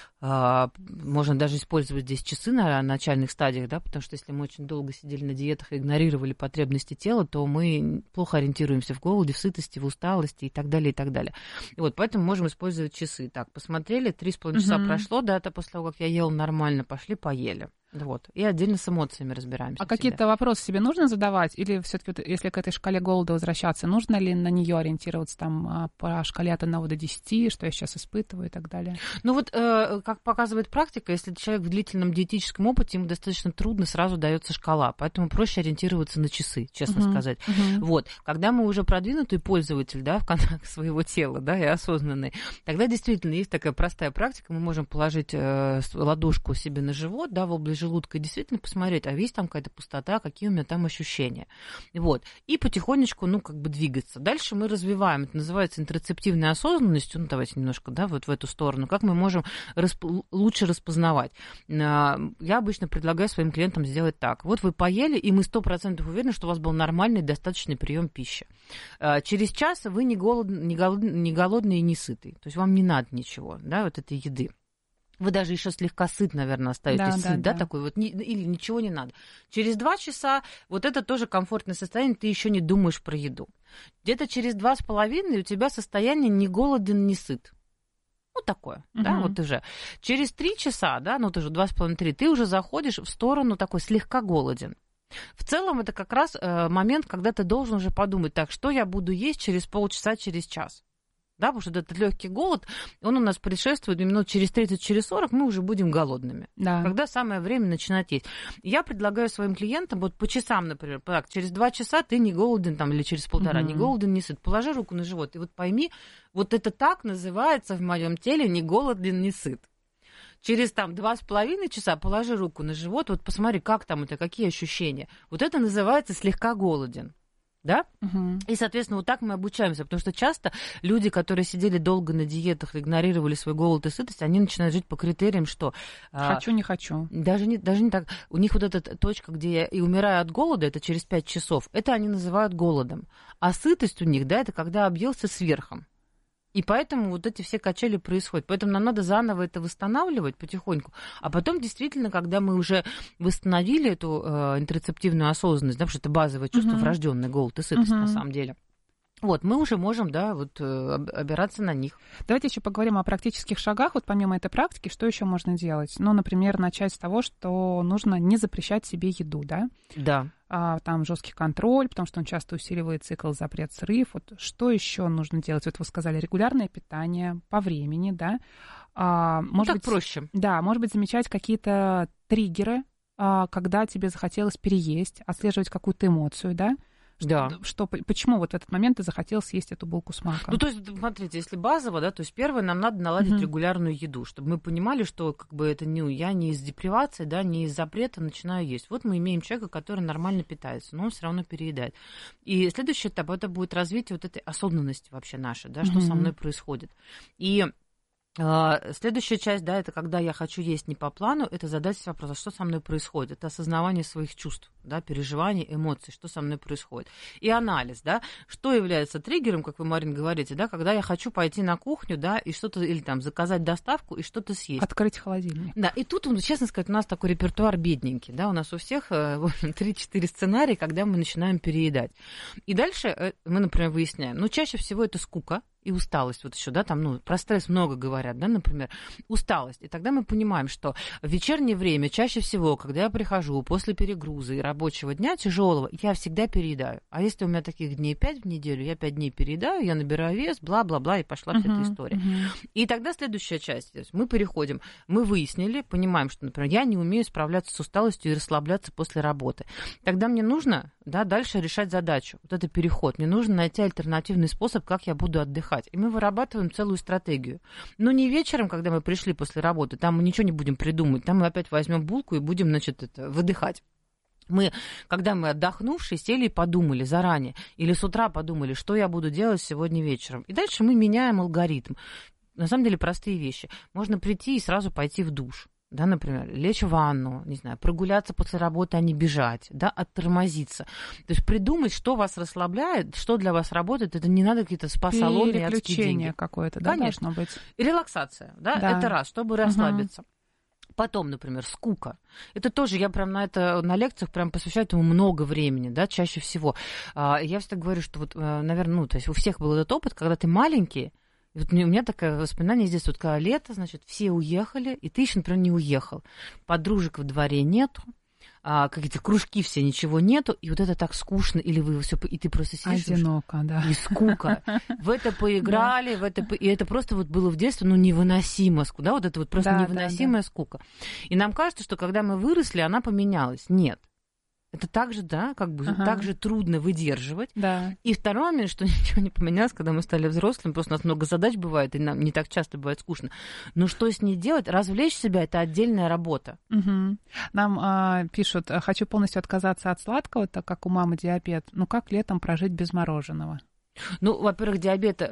Speaker 1: Можно даже использовать здесь часы на начальных стадиях, да, потому что если мы очень долго сидели на диетах и игнорировали потребности тела, то мы плохо ориентируемся в голоде, в сытости, в усталости и так далее, и так далее. И вот поэтому можем использовать часы. Так, посмотрели, 3,5 часа прошло, да, это после того, как я ела нормально, пошли, поели. Вот. И отдельно с эмоциями разбираемся.
Speaker 2: А какие-то вопросы себе нужно задавать? Или все-таки, если к этой шкале голода возвращаться, нужно ли на нее ориентироваться там по шкале от 1 до 10, что я сейчас испытываю и так далее?
Speaker 1: Ну вот, как показывает практика, если человек в длительном диетическом опыте, ему достаточно трудно сразу дается шкала, поэтому проще ориентироваться на часы, честно сказать. Вот. Когда мы уже продвинутый пользователь, да, в контакт своего тела, да, и осознанный, тогда действительно есть такая простая практика, мы можем положить ладошку себе на живот, да, в область желудка, и действительно посмотреть, а есть там какая-то пустота, какие у меня там ощущения. Вот. И потихонечку, ну, как бы двигаться. Дальше мы развиваем, это называется интерцептивной осознанностью, ну, давайте немножко, да, вот в эту сторону, как мы можем лучше распознавать. Я обычно предлагаю своим клиентам сделать так. Вот вы поели, и мы 100% уверены, что у вас был нормальный, достаточный прием пищи. Через час вы не голодный и не сытый, то есть вам не надо ничего, да, вот этой еды. Вы даже еще слегка сыт, наверное, остаетесь, да, такой вот, или ничего не надо. Через 2 часа вот это тоже комфортное состояние, ты еще не думаешь про еду. Где-то через 2,5 у тебя состояние не голоден, не сыт. Ну, такое, да, вот уже. Через 3 часа, да, ну, тоже 2,5-3, ты уже заходишь в сторону такой слегка голоден. В целом это как раз момент, когда ты должен уже подумать, так, что я буду есть через полчаса, через час. Да, потому что этот легкий голод, он у нас предшествует, и минут через 30, через 40 мы уже будем голодными. Да. Когда самое время начинать есть. Я предлагаю своим клиентам, вот по часам, например, так, через 2 часа ты не голоден, там, или через 1,5, не голоден, не сыт. Положи руку на живот, и вот пойми, вот это так называется в моем теле не голоден, не сыт. Через там 2,5 часа положи руку на живот, вот посмотри, как там это, какие ощущения. Вот это называется слегка голоден. Да? И, соответственно, вот так мы обучаемся, потому что часто люди, которые сидели долго на диетах, игнорировали свой голод и сытость, они начинают жить по критериям, что...
Speaker 2: Хочу, не хочу.
Speaker 1: Даже не так. У них вот эта точка, где я и умираю от голода, это через 5 часов, это они называют голодом. А сытость у них, да, это когда объелся сверхом. И поэтому вот эти все качели происходят. Поэтому нам надо заново это восстанавливать потихоньку. А потом, действительно, когда мы уже восстановили эту интерцептивную осознанность, да, потому что это базовое чувство, врожденный голод и сытость на самом деле, вот, мы уже можем, да, вот, опираться на них.
Speaker 2: Давайте еще поговорим о практических шагах. Вот помимо этой практики, что еще можно делать? Ну, например, начать с того, что нужно не запрещать себе еду, да?
Speaker 1: Да.
Speaker 2: Там жесткий контроль, потому что он часто усиливает цикл запрет-срыв. Вот что еще нужно делать? Вот вы сказали, регулярное питание по времени, да? Может быть,
Speaker 1: проще.
Speaker 2: Да, может быть, замечать какие-то триггеры, когда тебе захотелось переесть, отслеживать какую-то эмоцию, да?
Speaker 1: Да.
Speaker 2: Почему вот в этот момент ты захотел съесть эту булку с маком?
Speaker 1: Ну, то есть, смотрите, если базово, да, то есть первое, нам надо наладить регулярную еду, чтобы мы понимали, что как бы это я не из депривации, да, не из запрета начинаю есть. Вот мы имеем человека, который нормально питается, но он все равно переедает. И следующий этап, это будет развитие вот этой осознанности вообще нашей, да, что со мной происходит. И следующая часть, да, это когда я хочу есть не по плану, это задать себе вопрос, а что со мной происходит? Это осознавание своих чувств, да, переживаний, эмоций, что со мной происходит. И анализ, да, что является триггером, как вы, Марин, говорите, да, когда я хочу пойти на кухню, да, и что-то, или там заказать доставку и что-то съесть.
Speaker 2: Открыть холодильник.
Speaker 1: Да, и тут, честно сказать, у нас такой репертуар бедненький, да, у нас у всех 3-4 сценария, когда мы начинаем переедать. И дальше мы, например, выясняем, ну, чаще всего это скука и усталость, вот еще, да, там, ну, про стресс много говорят, да, например, усталость. И тогда мы понимаем, что в вечернее время чаще всего, когда я прихожу после перегруза и рабочего дня тяжелого, я всегда переедаю. А если у меня таких дней 5 в неделю, я 5 дней переедаю, я набираю вес, бла-бла-бла, и пошла вся эта история. И тогда следующая часть, то есть мы переходим, мы выяснили, понимаем, что, например, я не умею справляться с усталостью и расслабляться после работы. Тогда мне нужно, да, дальше решать задачу, вот это переход. Мне нужно найти альтернативный способ, как я буду отдыхать. И мы вырабатываем целую стратегию. Но не вечером, когда мы пришли после работы, там мы ничего не будем придумывать, там мы опять возьмем булку и будем, значит, выдыхать. Когда мы отдохнувшие, сели и подумали заранее, или с утра подумали, что я буду делать сегодня вечером. И дальше мы меняем алгоритм. На самом деле простые вещи. Можно прийти и сразу пойти в душ. Да, например, лечь в ванну, не знаю, прогуляться после работы, а не бежать, да, оттормозиться. То есть придумать, что вас расслабляет, что для вас работает, это не надо какие-то спа-салоны и адские деньги.
Speaker 2: Какое-то, да,
Speaker 1: конечно,
Speaker 2: должно быть.
Speaker 1: И релаксация, да, это раз, чтобы расслабиться. Потом, например, скука. Это тоже, я прям на лекциях прям посвящаю этому много времени, да, чаще всего. Я всегда говорю, что вот, наверное, ну, то есть у всех был этот опыт, когда ты маленький, И вот у меня такое воспоминание здесь, вот когда лето, значит, все уехали, и ты еще, например, не уехал. Подружек во дворе нету, какие-то кружки все, ничего нету, и вот это так скучно, или вы все, и ты просто сидишь...
Speaker 2: Одиноко, да.
Speaker 1: И скука. В это поиграли, и это просто вот было в детстве, невыносимо, да, вот это вот просто невыносимая скука. И нам кажется, что когда мы выросли, она поменялась. Нет. Это так же, да, как бы так же трудно выдерживать.
Speaker 2: Да.
Speaker 1: И второй момент, что ничего не поменялось, когда мы стали взрослыми, просто у нас много задач бывает, и нам не так часто бывает скучно. Но что с ней делать? Развлечь себя – это отдельная работа.
Speaker 2: Угу. Нам пишут, хочу полностью отказаться от сладкого, так как у мамы диабет. Ну, как летом прожить без мороженого?
Speaker 1: Ну, во-первых, диабет...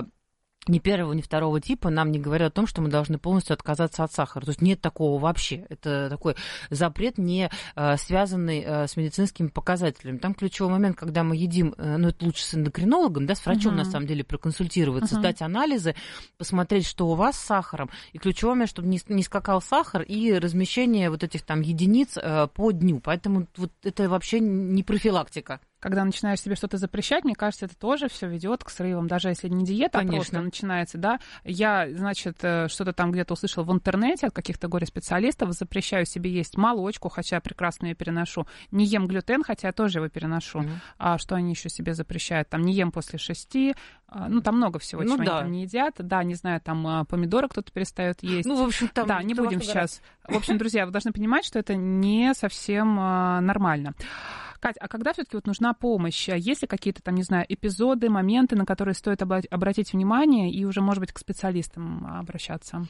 Speaker 1: ни первого, ни второго типа нам не говорят о том, что мы должны полностью отказаться от сахара. То есть нет такого вообще. Это такой запрет, не связанный с медицинскими показателями. Там ключевой момент, когда мы едим, ну, это лучше с эндокринологом, да, с врачом, на самом деле, проконсультироваться, сдать анализы, посмотреть, что у вас с сахаром. И ключевой момент, чтобы не скакал сахар и размещение вот этих там единиц по дню. Поэтому вот это вообще не профилактика.
Speaker 2: Когда начинаешь себе что-то запрещать, мне кажется, это тоже все ведет к срывам, даже если не диета, а просто начинается, да. Я, значит, что-то там где-то услышала в интернете от каких-то горе-специалистов, запрещаю себе есть молочку, хотя я прекрасно ее переношу, не ем глютен, хотя я тоже его переношу. А что они еще себе запрещают? Там не ем после 6, ну, там много всего, чего они там не едят. Да, не знаю, там помидоры кто-то перестает есть.
Speaker 1: Ну, в общем, там...
Speaker 2: Да, не будем сейчас... В общем, друзья, вы должны понимать, что это не совсем нормально. Кать, а когда все-таки вот нужна помощь? Есть ли какие-то там, не знаю, эпизоды, моменты, на которые стоит обратить внимание и уже, может быть, к специалистам обращаться?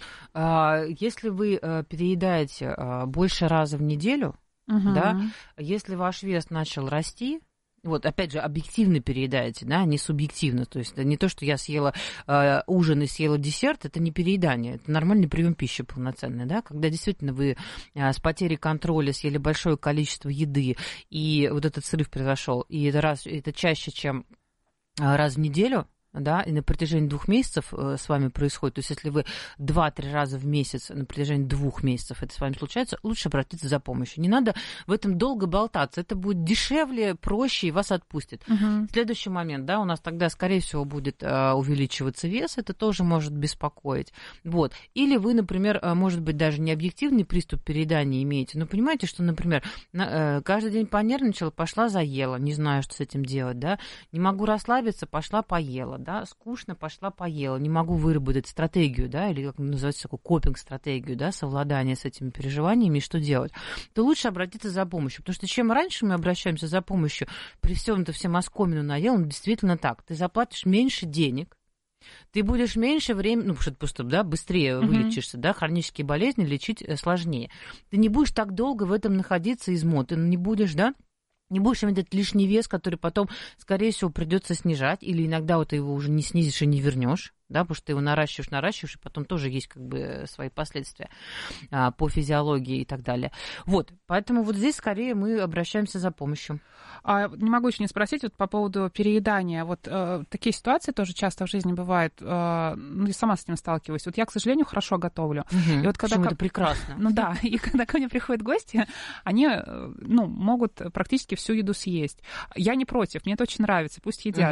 Speaker 1: Если вы переедаете больше раза в неделю, да, если ваш вес начал расти, вот, опять же, объективно переедаете, да, не субъективно. То есть не то, что я съела ужин и съела десерт, это не переедание, это нормальный прием пищи полноценный, да, когда действительно вы с потерей контроля съели большое количество еды, и вот этот срыв произошел, и это чаще, чем раз в неделю, да, и на протяжении 2 месяцев с вами происходит, то есть если вы 2-3 раза в месяц на протяжении 2 месяцев это с вами случается, лучше обратиться за помощью. Не надо в этом долго болтаться, это будет дешевле, проще, и вас отпустит. Следующий момент, да, у нас тогда, скорее всего, будет увеличиваться вес, это тоже может беспокоить. Вот. Или вы, например, может быть, даже не объективный приступ переедания имеете, но понимаете, что, например, каждый день понервничала, пошла заела, не знаю, что с этим делать, да, не могу расслабиться, пошла поела, да, скучно, пошла поела, не могу выработать стратегию, да, или, как называется, такую копинг-стратегию, да, совладание с этими переживаниями, и что делать, то лучше обратиться за помощью, потому что чем раньше мы обращаемся за помощью, при всем это всем оскомину наел, действительно так, ты заплатишь меньше денег, ты будешь меньше времени, ну, потому что да, быстрее вылечишься, да, хронические болезни лечить сложнее, ты не будешь так долго в этом находиться измотан, не будешь, да, не будешь иметь этот лишний вес, который потом, скорее всего, придется снижать, или иногда вот ты его уже не снизишь и не вернешь, да, потому что ты его наращиваешь, и потом тоже есть как бы свои последствия по физиологии и так далее. Вот, поэтому вот здесь скорее мы обращаемся за помощью.
Speaker 2: Не могу еще не спросить вот по поводу переедания. Вот такие ситуации тоже часто в жизни бывают, ну, я сама с этим сталкиваюсь. Вот я, к сожалению, хорошо готовлю.
Speaker 1: И вот когда это прекрасно.
Speaker 2: Ну да, и когда ко мне приходят гости, они, ну, могут практически всю еду съесть. Я не против, мне это очень нравится, пусть едят.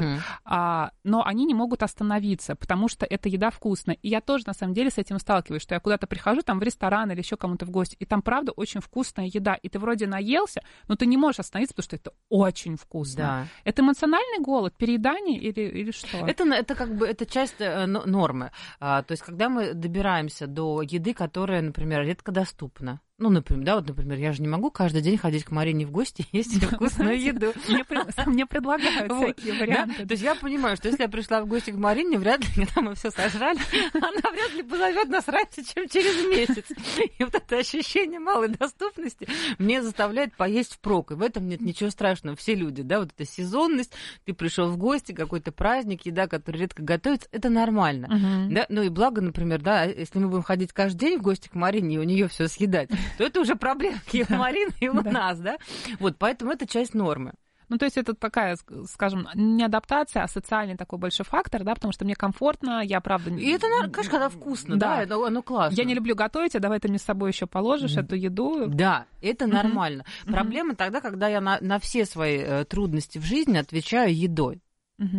Speaker 2: Но они не могут остановиться, потому что эта еда вкусная. И я тоже, на самом деле, с этим сталкиваюсь, что я куда-то прихожу, там, в ресторан или еще кому-то в гости, и там, правда, очень вкусная еда. И ты вроде наелся, но ты не можешь остановиться, потому что это очень вкусно.
Speaker 1: Да.
Speaker 2: Это эмоциональный голод, переедание или что?
Speaker 1: Это как бы, это часть нормы. То есть, когда мы добираемся до еды, которая, например, редко доступна, ну, например, да, вот, например, я же не могу каждый день ходить к Марине в гости и есть вкусную еду.
Speaker 2: Мне предлагают всякие варианты.
Speaker 1: То есть я понимаю, что если я пришла в гости к Марине, вряд ли, когда мы все сожрали, она вряд ли позовет нас раньше, чем через месяц. И вот это ощущение малой доступности мне заставляет поесть впрок. И в этом нет ничего страшного. Все люди, да, вот эта сезонность, ты пришел в гости, какой-то праздник, еда, которая редко готовится, это нормально. Да? Ну и благо, например, да, если мы будем ходить каждый день в гости к Марине и у нее все съедать, то это уже проблемки и у Марины, и у нас, да? Вот, поэтому это часть нормы.
Speaker 2: Ну, то есть это такая, скажем, не адаптация, а социальный такой большой фактор, да, потому что мне комфортно, я, правда...
Speaker 1: И это, конечно, когда вкусно, да, оно классно.
Speaker 2: Я не люблю готовить, а давай ты мне с собой еще положишь эту еду.
Speaker 1: Да, это нормально. Проблема тогда, когда я на все свои трудности в жизни отвечаю едой.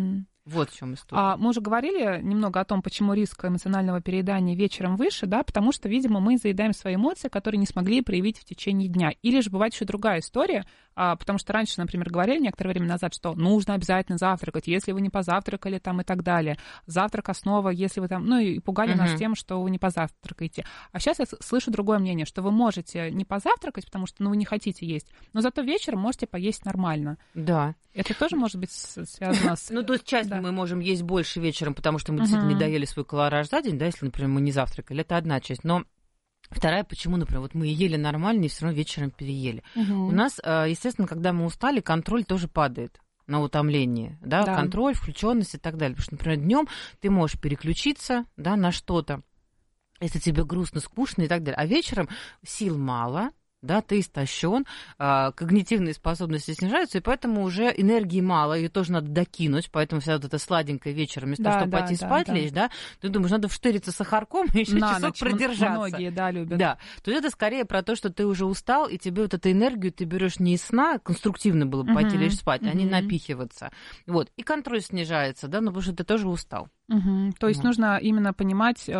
Speaker 1: Вот в чем история.
Speaker 2: Мы уже говорили немного о том, почему риск эмоционального переедания вечером выше, да, потому что, видимо, мы заедаем свои эмоции, которые не смогли проявить в течение дня. Или же бывает еще другая история, потому что раньше, например, говорили некоторое время назад, что нужно обязательно завтракать, если вы не позавтракали там и так далее. Завтрак основа, если вы там, и пугали нас тем, что вы не позавтракаете. А сейчас я слышу другое мнение, что вы можете не позавтракать, потому что, вы не хотите есть, но зато вечером можете поесть нормально.
Speaker 1: Да.
Speaker 2: Это тоже может быть связано с...
Speaker 1: то есть часть мы можем есть больше вечером, потому что мы действительно не доели свой калораж за день, да, если, например, мы не завтракали. Это одна часть. Но вторая, почему, например, вот мы ели нормально и все равно вечером переели. У нас, естественно, когда мы устали, контроль тоже падает на утомление, да, контроль, включенность и так далее. Потому что, например, днем ты можешь переключиться, да, на что-то, если тебе грустно, скучно и так далее. А вечером сил мало, да, ты истощен, когнитивные способности снижаются, и поэтому уже энергии мало, ее тоже надо докинуть, поэтому вся вот эта сладенькая вечером, вместо того, чтобы пойти спать лечь, да, ты думаешь, надо вштыриться сахарком и еще часок продержаться.
Speaker 2: Многие, любят.
Speaker 1: Да, то есть это скорее про то, что ты уже устал, и тебе вот эту энергию ты берешь не из сна, конструктивно было бы пойти лечь спать, а не напихиваться. Вот, и контроль снижается, да, потому что ты тоже устал.
Speaker 2: То есть нужно именно понимать...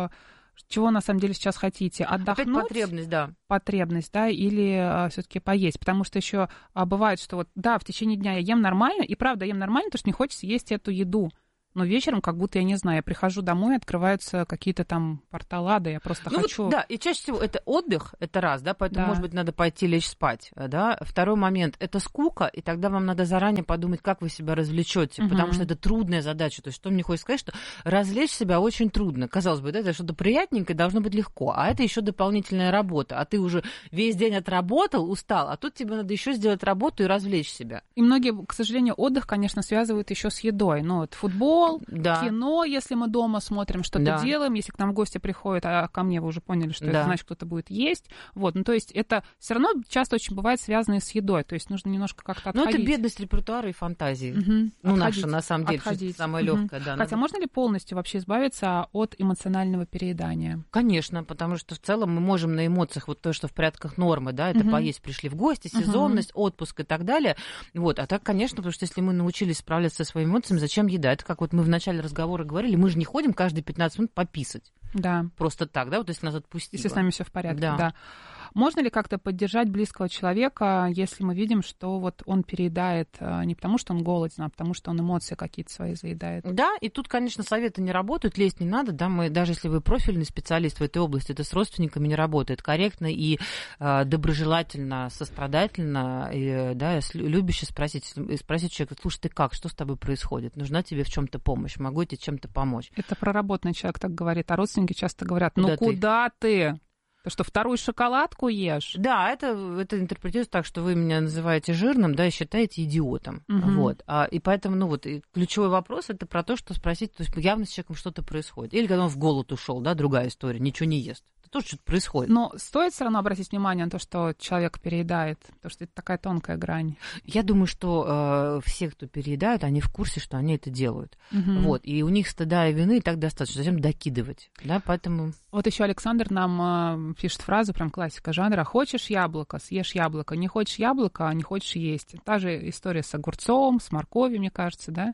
Speaker 2: Чего на самом деле сейчас хотите? Отдохнуть?
Speaker 1: Опять потребность, да.
Speaker 2: Потребность, да, или все-таки поесть. Потому что еще бывает, что в течение дня я ем нормально, и правда ем нормально, потому что не хочется есть эту еду. Но вечером, как будто, я не знаю, я прихожу домой, открываются какие-то там портала, да, я просто хочу...
Speaker 1: Вот, да, и чаще всего это отдых, это раз, да, поэтому, может быть, надо пойти лечь спать, да. Второй момент, это скука, и тогда вам надо заранее подумать, как вы себя развлечете, потому что это трудная задача. То есть, что мне хочется сказать, что развлечь себя очень трудно. Казалось бы, да, это что-то приятненькое, должно быть легко, а это еще дополнительная работа, а ты уже весь день отработал, устал, а тут тебе надо еще сделать работу и развлечь себя.
Speaker 2: И многие, к сожалению, отдых, конечно, связывают еще с едой, футбол, кино, если мы дома смотрим, что-то делаем, если к нам гости приходят, а ко мне вы уже поняли, что это значит, кто-то будет есть. Вот, то есть это все равно часто очень бывает связано с едой, то есть нужно немножко как-то отходить.
Speaker 1: Это бедность репертуара и фантазии. Наша, на самом деле, самая легкая. Да,
Speaker 2: Хотя можно ли полностью вообще избавиться от эмоционального переедания?
Speaker 1: Конечно, потому что в целом мы можем на эмоциях, вот то, что в порядках нормы, да, это поесть, пришли в гости, сезонность, отпуск и так далее. Вот, а так, конечно, потому что если мы научились справляться со своими эмоциями, зачем еда? Это как вот мы в начале разговора говорили, мы же не ходим каждые 15 минут пописать.
Speaker 2: Да.
Speaker 1: Просто так, да, вот если нас отпустило.
Speaker 2: Если с нами все в порядке, да. Можно ли как-то поддержать близкого человека, если мы видим, что вот он переедает не потому, что он голоден, а потому, что он эмоции какие-то свои заедает?
Speaker 1: Да, и тут, конечно, советы не работают, лезть не надо, да, даже если вы профильный специалист в этой области, это с родственниками не работает корректно и доброжелательно, сострадательно, и, да, любяще спросить человека, слушай, ты как, что с тобой происходит, нужна тебе в чем-то помощь, могу я тебе чем-то помочь?
Speaker 2: Это проработанный человек так говорит, а родственники часто говорят, куда ты? Ты что, вторую шоколадку ешь?
Speaker 1: Да, это интерпретируется так, что вы меня называете жирным, да, и считаете идиотом. Вот. И поэтому, и ключевой вопрос это про то, что спросить, то есть явно с человеком что-то происходит. Или когда он в голод ушел, да, другая история, ничего не ест. Это тоже что-то происходит.
Speaker 2: Но стоит все равно обратить внимание на то, что человек переедает, потому что это такая тонкая грань.
Speaker 1: Я думаю, что все, кто переедают, они в курсе, что они это делают. Вот. И у них стыда и вины и так достаточно. Зачем докидывать? Да, поэтому...
Speaker 2: Вот еще Александр нам пишет фразу, прям классика жанра: хочешь яблоко, съешь яблоко, не хочешь яблоко, не хочешь есть. Та же история с огурцом, с морковью, мне кажется, да?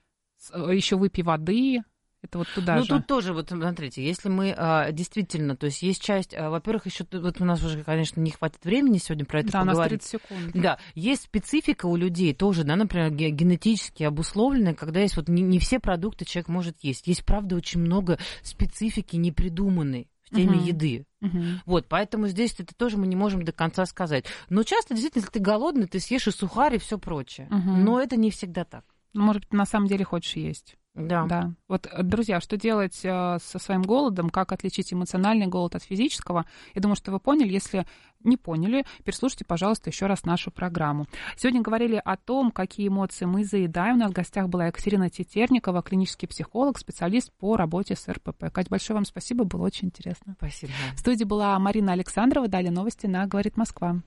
Speaker 2: Еще выпей воды. Это вот туда же.
Speaker 1: Тут тоже, вот смотрите, если мы действительно, то есть есть часть, во-первых, еще, вот у нас уже, конечно, не хватит времени сегодня про это поговорить.
Speaker 2: Да, у нас 30 секунд.
Speaker 1: Да, есть специфика у людей тоже, да, например, генетически обусловленная, когда есть вот не все продукты человек может есть. Есть, правда, очень много специфики непридуманной в теме еды. Вот, поэтому здесь это тоже мы не можем до конца сказать. Но часто, действительно, если ты голодный, ты съешь и сухарь, и все прочее. Но это не всегда так.
Speaker 2: Может быть, на самом деле хочешь есть. Да. Вот, друзья, что делать со своим голодом, как отличить эмоциональный голод от физического? Я думаю, что вы поняли. Если не поняли, переслушайте, пожалуйста, еще раз нашу программу. Сегодня говорили о том, какие эмоции мы заедаем. У нас в гостях была Екатерина Тетерникова, клинический психолог, специалист по работе с РПП. Кать, большое вам спасибо, было очень интересно.
Speaker 1: Спасибо.
Speaker 2: В студии была Марина Александрова. Далее новости на «Говорит Москва».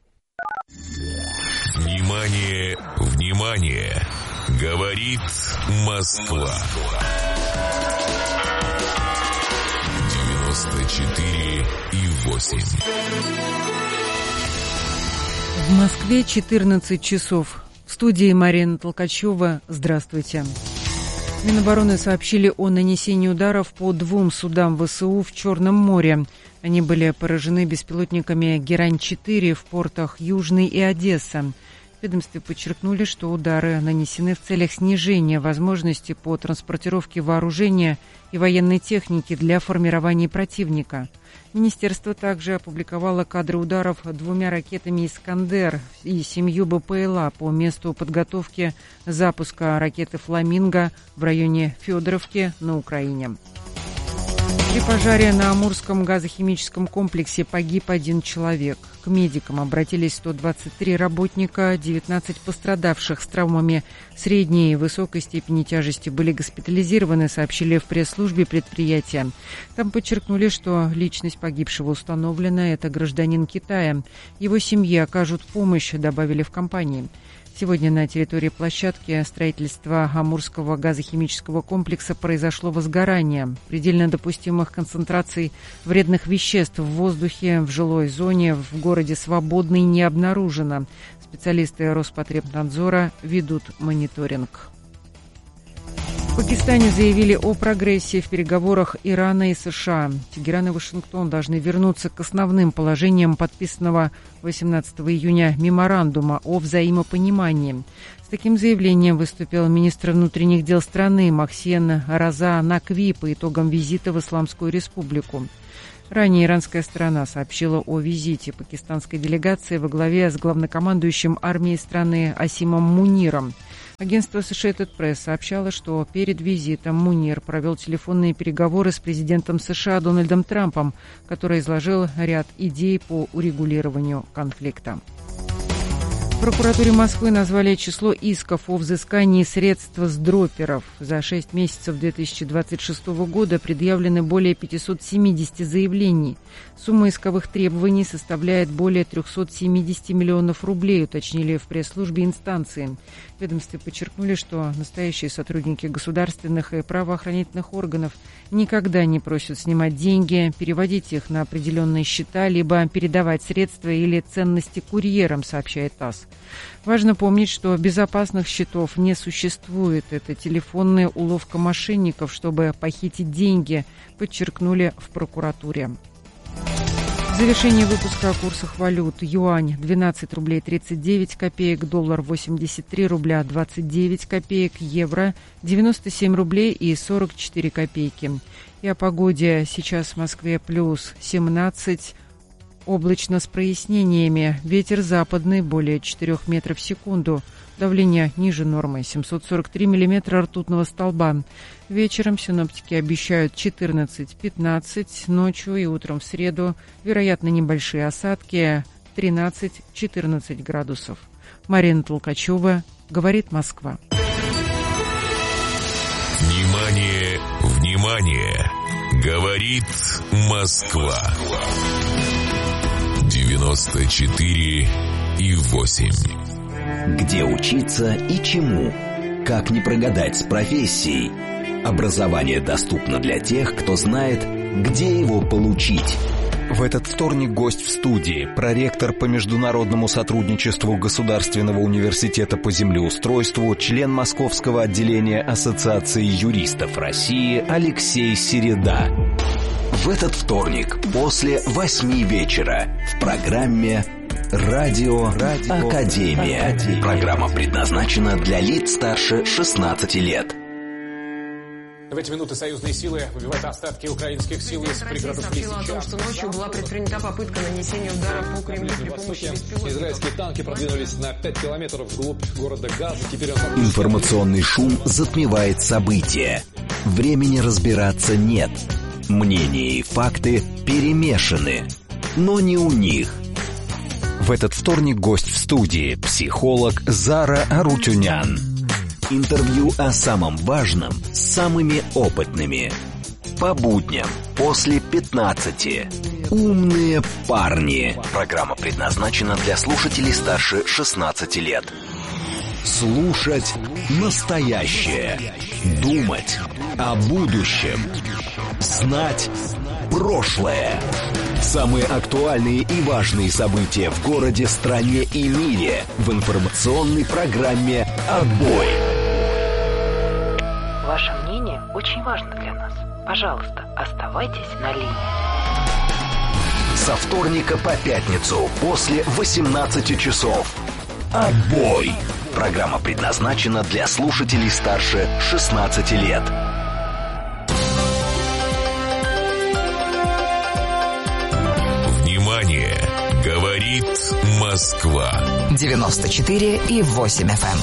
Speaker 3: Внимание, внимание! Говорит Москва. 94,8.
Speaker 4: В Москве 14 часов. В студии Марина Толкачева. Здравствуйте. Минобороны сообщили о нанесении ударов по 2 судам ВСУ в Черном море. Они были поражены беспилотниками «Герань-4» в портах Южный и Одесса. В ведомстве подчеркнули, что удары нанесены в целях снижения возможности по транспортировке вооружения и военной техники для формирования противника. Министерство также опубликовало кадры ударов 2 ракетами «Искандер» и 7 БПЛА по месту подготовки запуска ракеты «Фламинго» в районе Федоровки на Украине. При пожаре на Амурском газохимическом комплексе погиб 1 человек. К медикам обратились 123 работника, 19 пострадавших с травмами средней и высокой степени тяжести были госпитализированы, сообщили в пресс-службе предприятия. Там подчеркнули, что личность погибшего установлена, это гражданин Китая. Его семье окажут помощь, добавили в компании. Сегодня на территории площадки строительства Амурского газохимического комплекса произошло возгорание. Предельно допустимых концентраций вредных веществ в воздухе в жилой зоне в городе Свободный не обнаружено. Специалисты Роспотребнадзора ведут мониторинг. В Пакистане заявили о прогрессе в переговорах Ирана и США. Тегеран и Вашингтон должны вернуться к основным положениям подписанного 18 июня меморандума о взаимопонимании. С таким заявлением выступил министр внутренних дел страны Махсен Раза Накви по итогам визита в Исламскую Республику. Ранее иранская сторона сообщила о визите пакистанской делегации во главе с главнокомандующим армией страны Асимом Муниром. Агентство Associated Press сообщало, что перед визитом Мунир провел телефонные переговоры с президентом США Дональдом Трампом, который изложил ряд идей по урегулированию конфликта. В прокуратуре Москвы назвали число исков о взыскании средств с дроперов. За 6 месяцев 2026 года предъявлены более 570 заявлений. Сумма исковых требований составляет более 370 миллионов рублей, уточнили в пресс-службе инстанции. В ведомстве подчеркнули, что настоящие сотрудники государственных и правоохранительных органов никогда не просят снимать деньги, переводить их на определенные счета, либо передавать средства или ценности курьерам, сообщает ТАСС. Важно помнить, что безопасных счетов не существует. Это телефонная уловка мошенников, чтобы похитить деньги, подчеркнули в прокуратуре. В завершении выпуска о курсах валют. Юань 12 рублей 39 копеек, доллар 83 рубля 29 копеек, евро 97 рублей и 44 копейки. И о погоде. Сейчас в Москве плюс 17, облачно с прояснениями. Ветер западный более 4 метров в секунду. Давление ниже нормы 743 миллиметра ртутного столба. Вечером синоптики обещают 14-15, ночью и утром в среду вероятно небольшие осадки 13-14 градусов. Марина Толкачева, говорит Москва.
Speaker 3: Внимание, внимание! Говорит Москва. 94,8.
Speaker 8: Где учиться и чему? Как не прогадать с профессией? Образование доступно для тех, кто знает, где его получить. В этот вторник гость в студии, проректор по международному сотрудничеству Государственного университета по землеустройству, член Московского отделения Ассоциации юристов России Алексей Середа. В этот вторник после 8 вечера в программе «Радио Академия». Программа предназначена для лиц старше 16 лет.
Speaker 15: В эти минуты союзные силы выбивают остатки украинских сил из пригородов Лисичанска.
Speaker 16: Россия сообщила о том, что ночью была предпринята попытка нанесения ударов по Кремлю при помощи беспилотников.
Speaker 15: Израильские танки продвинулись на 5 километров вглубь города Газа. Теперь он...
Speaker 8: Информационный шум затмевает события. Времени разбираться нет. Мнения и факты перемешаны. Но не у них. В этот вторник гость в студии – психолог Зара Арутюнян. Интервью о самом важном с самыми опытными. По будням после 15. Умные парни. Программа предназначена для слушателей старше 16 лет. Слушать настоящее. Думать о будущем. Знать прошлое. Самые актуальные и важные события в городе, стране и мире в информационной программе «Отбой».
Speaker 17: Ваше мнение очень важно для нас. Пожалуйста, оставайтесь на линии.
Speaker 8: Со вторника по пятницу после 18 часов. Отбой! Программа предназначена для слушателей старше 16 лет.
Speaker 3: Внимание! Говорит Москва.
Speaker 18: 94,8 FM.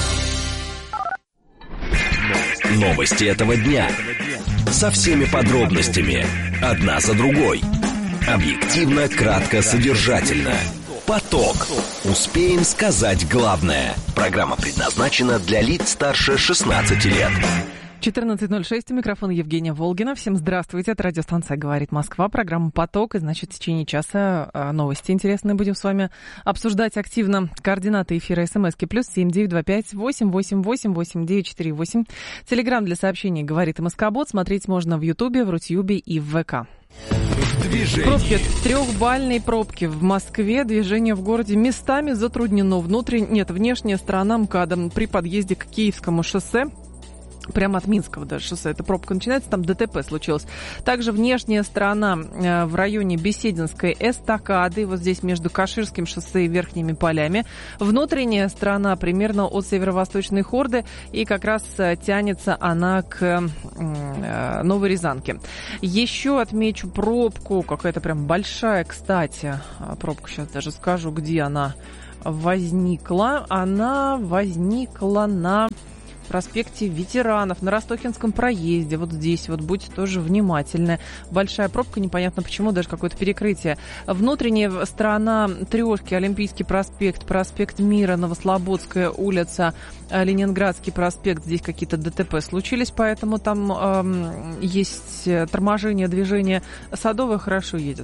Speaker 8: Новости этого дня. Со всеми подробностями. Одна за другой. Объективно, кратко, содержательно. Поток. Успеем сказать главное. Программа предназначена для лиц старше 16 лет.
Speaker 4: 14.06, у микрофона Евгения Волгина. Всем здравствуйте, это радиостанция «Говорит Москва», программа «Поток». И, значит, в течение часа новости интересные будем с вами обсуждать активно. Координаты эфира СМСки +7 925 888 8948. Телеграм для сообщений «Говорит МСК-бот». Смотреть можно в Ютубе, в Рутьюбе и в ВК. Пробки, трехбальные пробки в Москве. Движение в городе местами затруднено. Внешняя сторона МКАДа при подъезде к Киевскому шоссе. Прямо от Минского даже шоссе эта пробка начинается, там ДТП случилось. Также внешняя сторона в районе Бесединской эстакады, вот здесь между Каширским шоссе и Верхними полями. Внутренняя сторона примерно от Северо-Восточной Хорды, и как раз тянется она к Новой Рязанке. Еще отмечу пробку, какая-то прям большая, кстати, пробка, сейчас даже скажу, где она возникла. Она возникла на проспекте Ветеранов, на Ростокинском проезде, вот здесь вот, будьте тоже внимательны. Большая пробка, непонятно почему, даже какое-то перекрытие. Внутренняя сторона трешки, Олимпийский проспект, проспект Мира, Новослободская улица, Ленинградский проспект, здесь какие-то ДТП случились, поэтому там есть торможение движения. Садовая хорошо едет.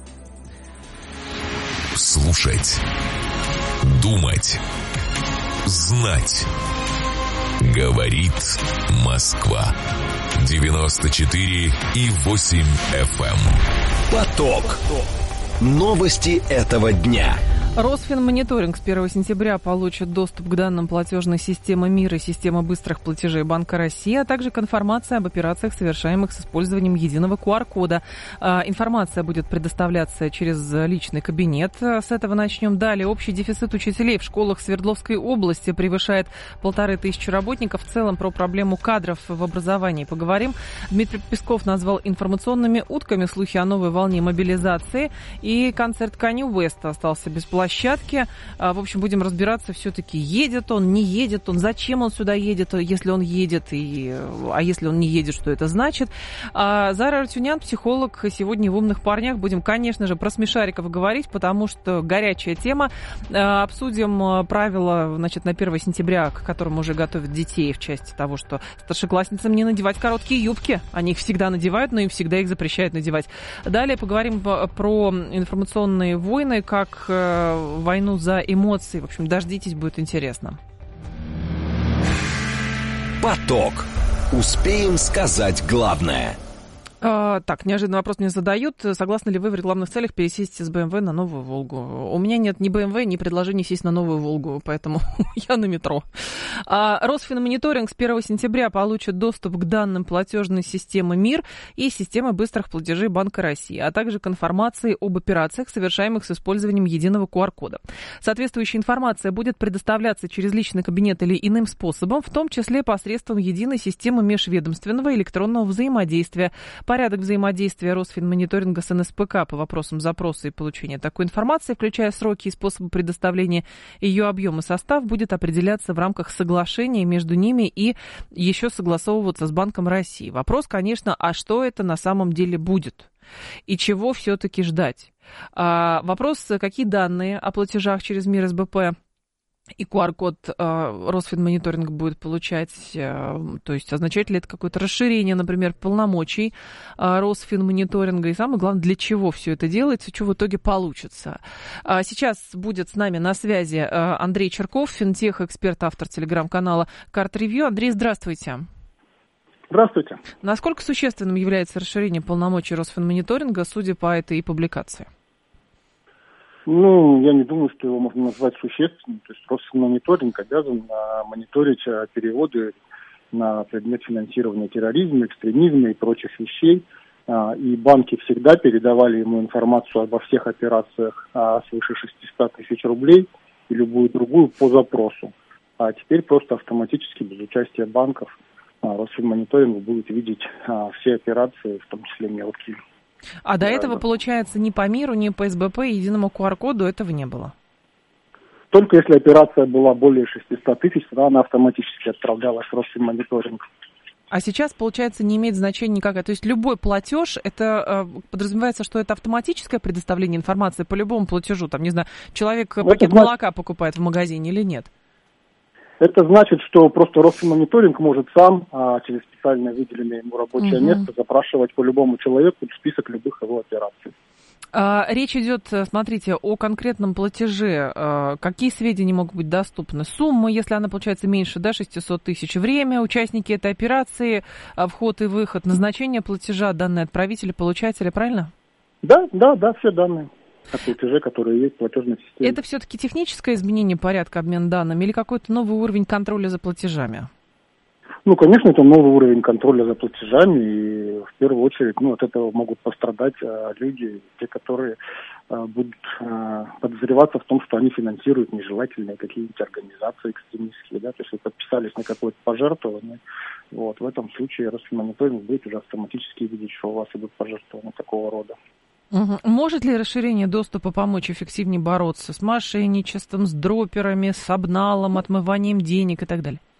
Speaker 3: Слушать, думать, знать. Говорит Москва. 94,8 FM.
Speaker 8: Поток. Новости этого дня.
Speaker 4: Росфинмониторинг с 1 сентября получит доступ к данным платежной системы МИР и системы быстрых платежей Банка России, а также к информации об операциях, совершаемых с использованием единого QR-кода. Информация будет предоставляться через личный кабинет. С этого начнем. Далее. Общий дефицит учителей в школах Свердловской области превышает 1500 работников. В целом про проблему кадров в образовании поговорим. Дмитрий Песков назвал информационными утками слухи о новой волне мобилизации. И концерт Канье Уэста остался без площадки. В общем, будем разбираться, все-таки едет он, не едет он, зачем он сюда едет, если он едет, а если он не едет, что это значит. Зара Артюнян, психолог, сегодня в «Умных парнях». Будем, конечно же, про смешариков говорить, потому что горячая тема. Обсудим правила, значит, на 1 сентября, к которым уже готовят детей в части того, что старшеклассницам не надевать короткие юбки. Они их всегда надевают, но им всегда их запрещают надевать. Далее поговорим про информационные войны, как войну за эмоции. В общем, дождитесь, будет интересно.
Speaker 8: Поток. Успеем сказать главное.
Speaker 4: Так, неожиданный вопрос мне задают. Согласны ли вы в рекламных целях пересесть с БМВ на новую Волгу? У меня нет ни БМВ, ни предложений сесть на новую Волгу, поэтому я на метро. Росфинмониторинг с 1 сентября получит доступ к данным платежной системы МИР и системы быстрых платежей Банка России, а также к информации об операциях, совершаемых с использованием единого QR-кода. Соответствующая информация будет предоставляться через личный кабинет или иным способом, в том числе посредством единой системы межведомственного электронного взаимодействия. Порядок взаимодействия Росфинмониторинга с НСПК по вопросам запроса и получения такой информации, включая сроки и способы предоставления ее, объем и состав, будет определяться в рамках соглашения между ними и еще согласовываться с Банком России. Вопрос, конечно, а что это на самом деле будет? И чего все-таки ждать? Вопрос, какие данные о платежах через МИР СБП и QR-код Росфинмониторинг будет получать, то есть означает ли это какое-то расширение, например, полномочий Росфинмониторинга, и самое главное, для чего все это делается, что в итоге получится. Сейчас будет с нами на связи Андрей Черков, финтех-эксперт, автор телеграм-канала «Карт-ревью». Андрей, здравствуйте.
Speaker 19: Здравствуйте.
Speaker 4: Насколько существенным является расширение полномочий Росфинмониторинга, судя по этой публикации?
Speaker 19: Я не думаю, что его можно назвать существенным. То есть Росфинмониторинг обязан мониторить переводы на предмет финансирования терроризма, экстремизма и прочих вещей. И банки всегда передавали ему информацию обо всех операциях свыше 600 тысяч рублей и любую другую по запросу. А теперь просто автоматически, без участия банков, Росфинмониторинг будет видеть все операции, в том числе мелкие.
Speaker 18: А до этого, получается, ни по МИРу, ни по СБП, единому QR-коду этого не было?
Speaker 19: Только если операция была более 600 тысяч, тогда она автоматически отправлялась в Росфинмониторинг.
Speaker 18: А сейчас, получается, не имеет значения никакое. То есть любой платеж, это подразумевается, что это автоматическое предоставление информации по любому платежу. Там, не знаю, человек пакет молока покупает в магазине или нет?
Speaker 19: Это значит, что просто Росфинмониторинг может сам через специально выделенное ему рабочее место запрашивать по любому человеку список любых его операций.
Speaker 18: Речь идет, смотрите, о конкретном платеже. Какие сведения могут быть доступны? Сумма, если она получается меньше 600 тысяч, время, участники этой операции, вход и выход, назначение платежа, данные отправителя, получателя, правильно?
Speaker 19: Да, все данные о платеже, которые есть в платежной системе.
Speaker 18: Это все-таки техническое изменение порядка обмена данными или какой-то новый уровень контроля за платежами?
Speaker 19: Ну, конечно, это новый уровень контроля за платежами, и в первую очередь, от этого могут пострадать люди, те, которые будут подозреваться в том, что они финансируют нежелательные какие-нибудь организации экстремистские, да, то есть вы подписались на какое-то пожертвование, в этом случае Росфинмониторинг будет уже автоматически видеть, что у вас идут пожертвования такого рода.
Speaker 18: Может ли расширение доступа помочь эффективнее бороться с мошенничеством, с дроперами, с обналом, отмыванием денег и так далее?